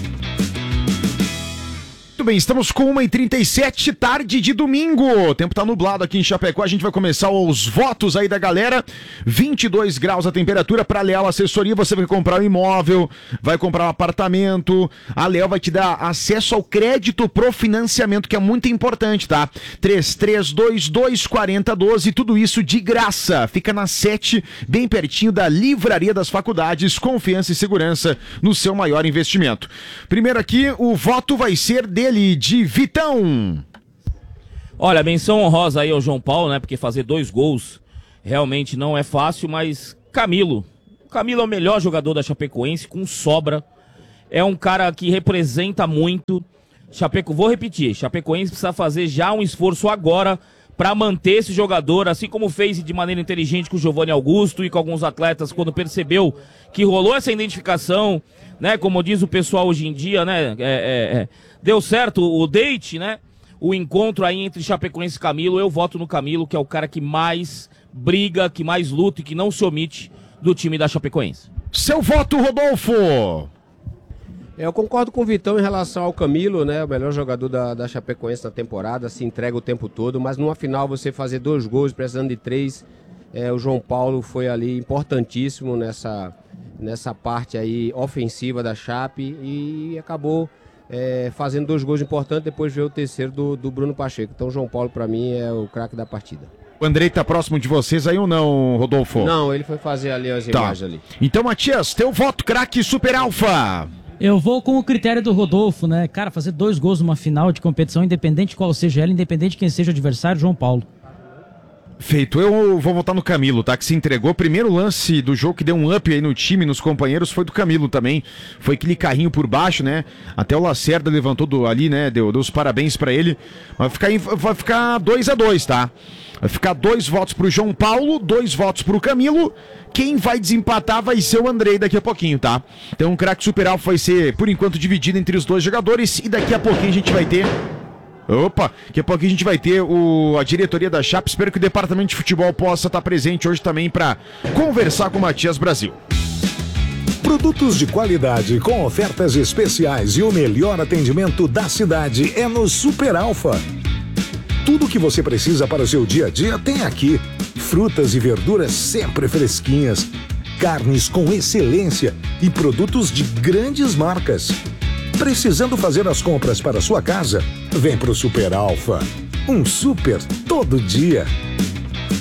Muito bem, estamos com uma e trinta e sete, tarde de domingo. O tempo tá nublado aqui em Chapecó. A gente vai começar os votos aí da galera. vinte e dois graus a temperatura. Para a Leal Assessoria, você vai comprar um imóvel, vai comprar um apartamento. A Leal vai te dar acesso ao crédito pro financiamento, que é muito importante, tá? três três dois dois, quatro zero um dois, tudo isso de graça. Fica na sete, bem pertinho da Livraria das Faculdades. Confiança e segurança no seu maior investimento. Primeiro aqui, o voto vai ser dele, de Vitão. Olha, menção honrosa aí ao João Paulo, né? Porque fazer dois gols realmente não é fácil, mas Camilo. Camilo é o melhor jogador da Chapecoense, com sobra. É um cara que representa muito. Chapeco, vou repetir, Chapecoense precisa fazer já um esforço agora para manter esse jogador, assim como fez de maneira inteligente com o Giovanni Augusto e com alguns atletas quando percebeu que rolou essa identificação, né? Como diz o pessoal hoje em dia, né? É, é, é. Deu certo o date, né? O encontro aí entre Chapecoense e Camilo. Eu voto no Camilo, que é o cara que mais briga, que mais luta e que não se omite do time da Chapecoense. Seu voto, Rodolfo! Eu concordo com o Vitão em relação ao Camilo, né? O melhor jogador da, da Chapecoense na temporada, se entrega o tempo todo, mas numa final você fazer dois gols, precisando de três, é, o João Paulo foi ali importantíssimo nessa, nessa parte aí ofensiva da Chape e acabou é, fazendo dois gols importantes, depois veio o terceiro do, do Bruno Pacheco. Então o João Paulo para mim é o craque da partida. O Andrei tá próximo de vocês aí ou não, Rodolfo? Não, ele foi fazer ali as tá. imagens ali. Então, Matias, teu voto, craque Super Alfa. Eu vou com o critério do Rodolfo, né? Cara, fazer dois gols numa final de competição, independente de qual seja ela, independente de quem seja o adversário, João Paulo. Feito, eu vou votar no Camilo, tá? Que se entregou. Primeiro lance do jogo que deu um up aí no time, nos companheiros, foi do Camilo também. Foi aquele carrinho por baixo, né? Até o Lacerda levantou do, ali, né? Deu, deu os parabéns pra ele. Vai ficar, vai ficar dois a dois, tá? Vai ficar dois votos pro João Paulo, dois votos pro Camilo. Quem vai desempatar vai ser o Andrei daqui a pouquinho, tá? Então o craque Super Alfa vai ser, por enquanto, dividido entre os dois jogadores. E daqui a pouquinho a gente vai ter... Opa, daqui a pouquinho a gente vai ter o, a diretoria da Chape. Espero que o departamento de futebol possa estar presente hoje também para conversar com o Matias Brasil. Produtos de qualidade com ofertas especiais e o melhor atendimento da cidade é no Super Alfa. Tudo o que você precisa para o seu dia a dia tem aqui. Frutas e verduras sempre fresquinhas, carnes com excelência e produtos de grandes marcas. Precisando fazer as compras para sua casa? Vem pro Super Alfa. Um super todo dia.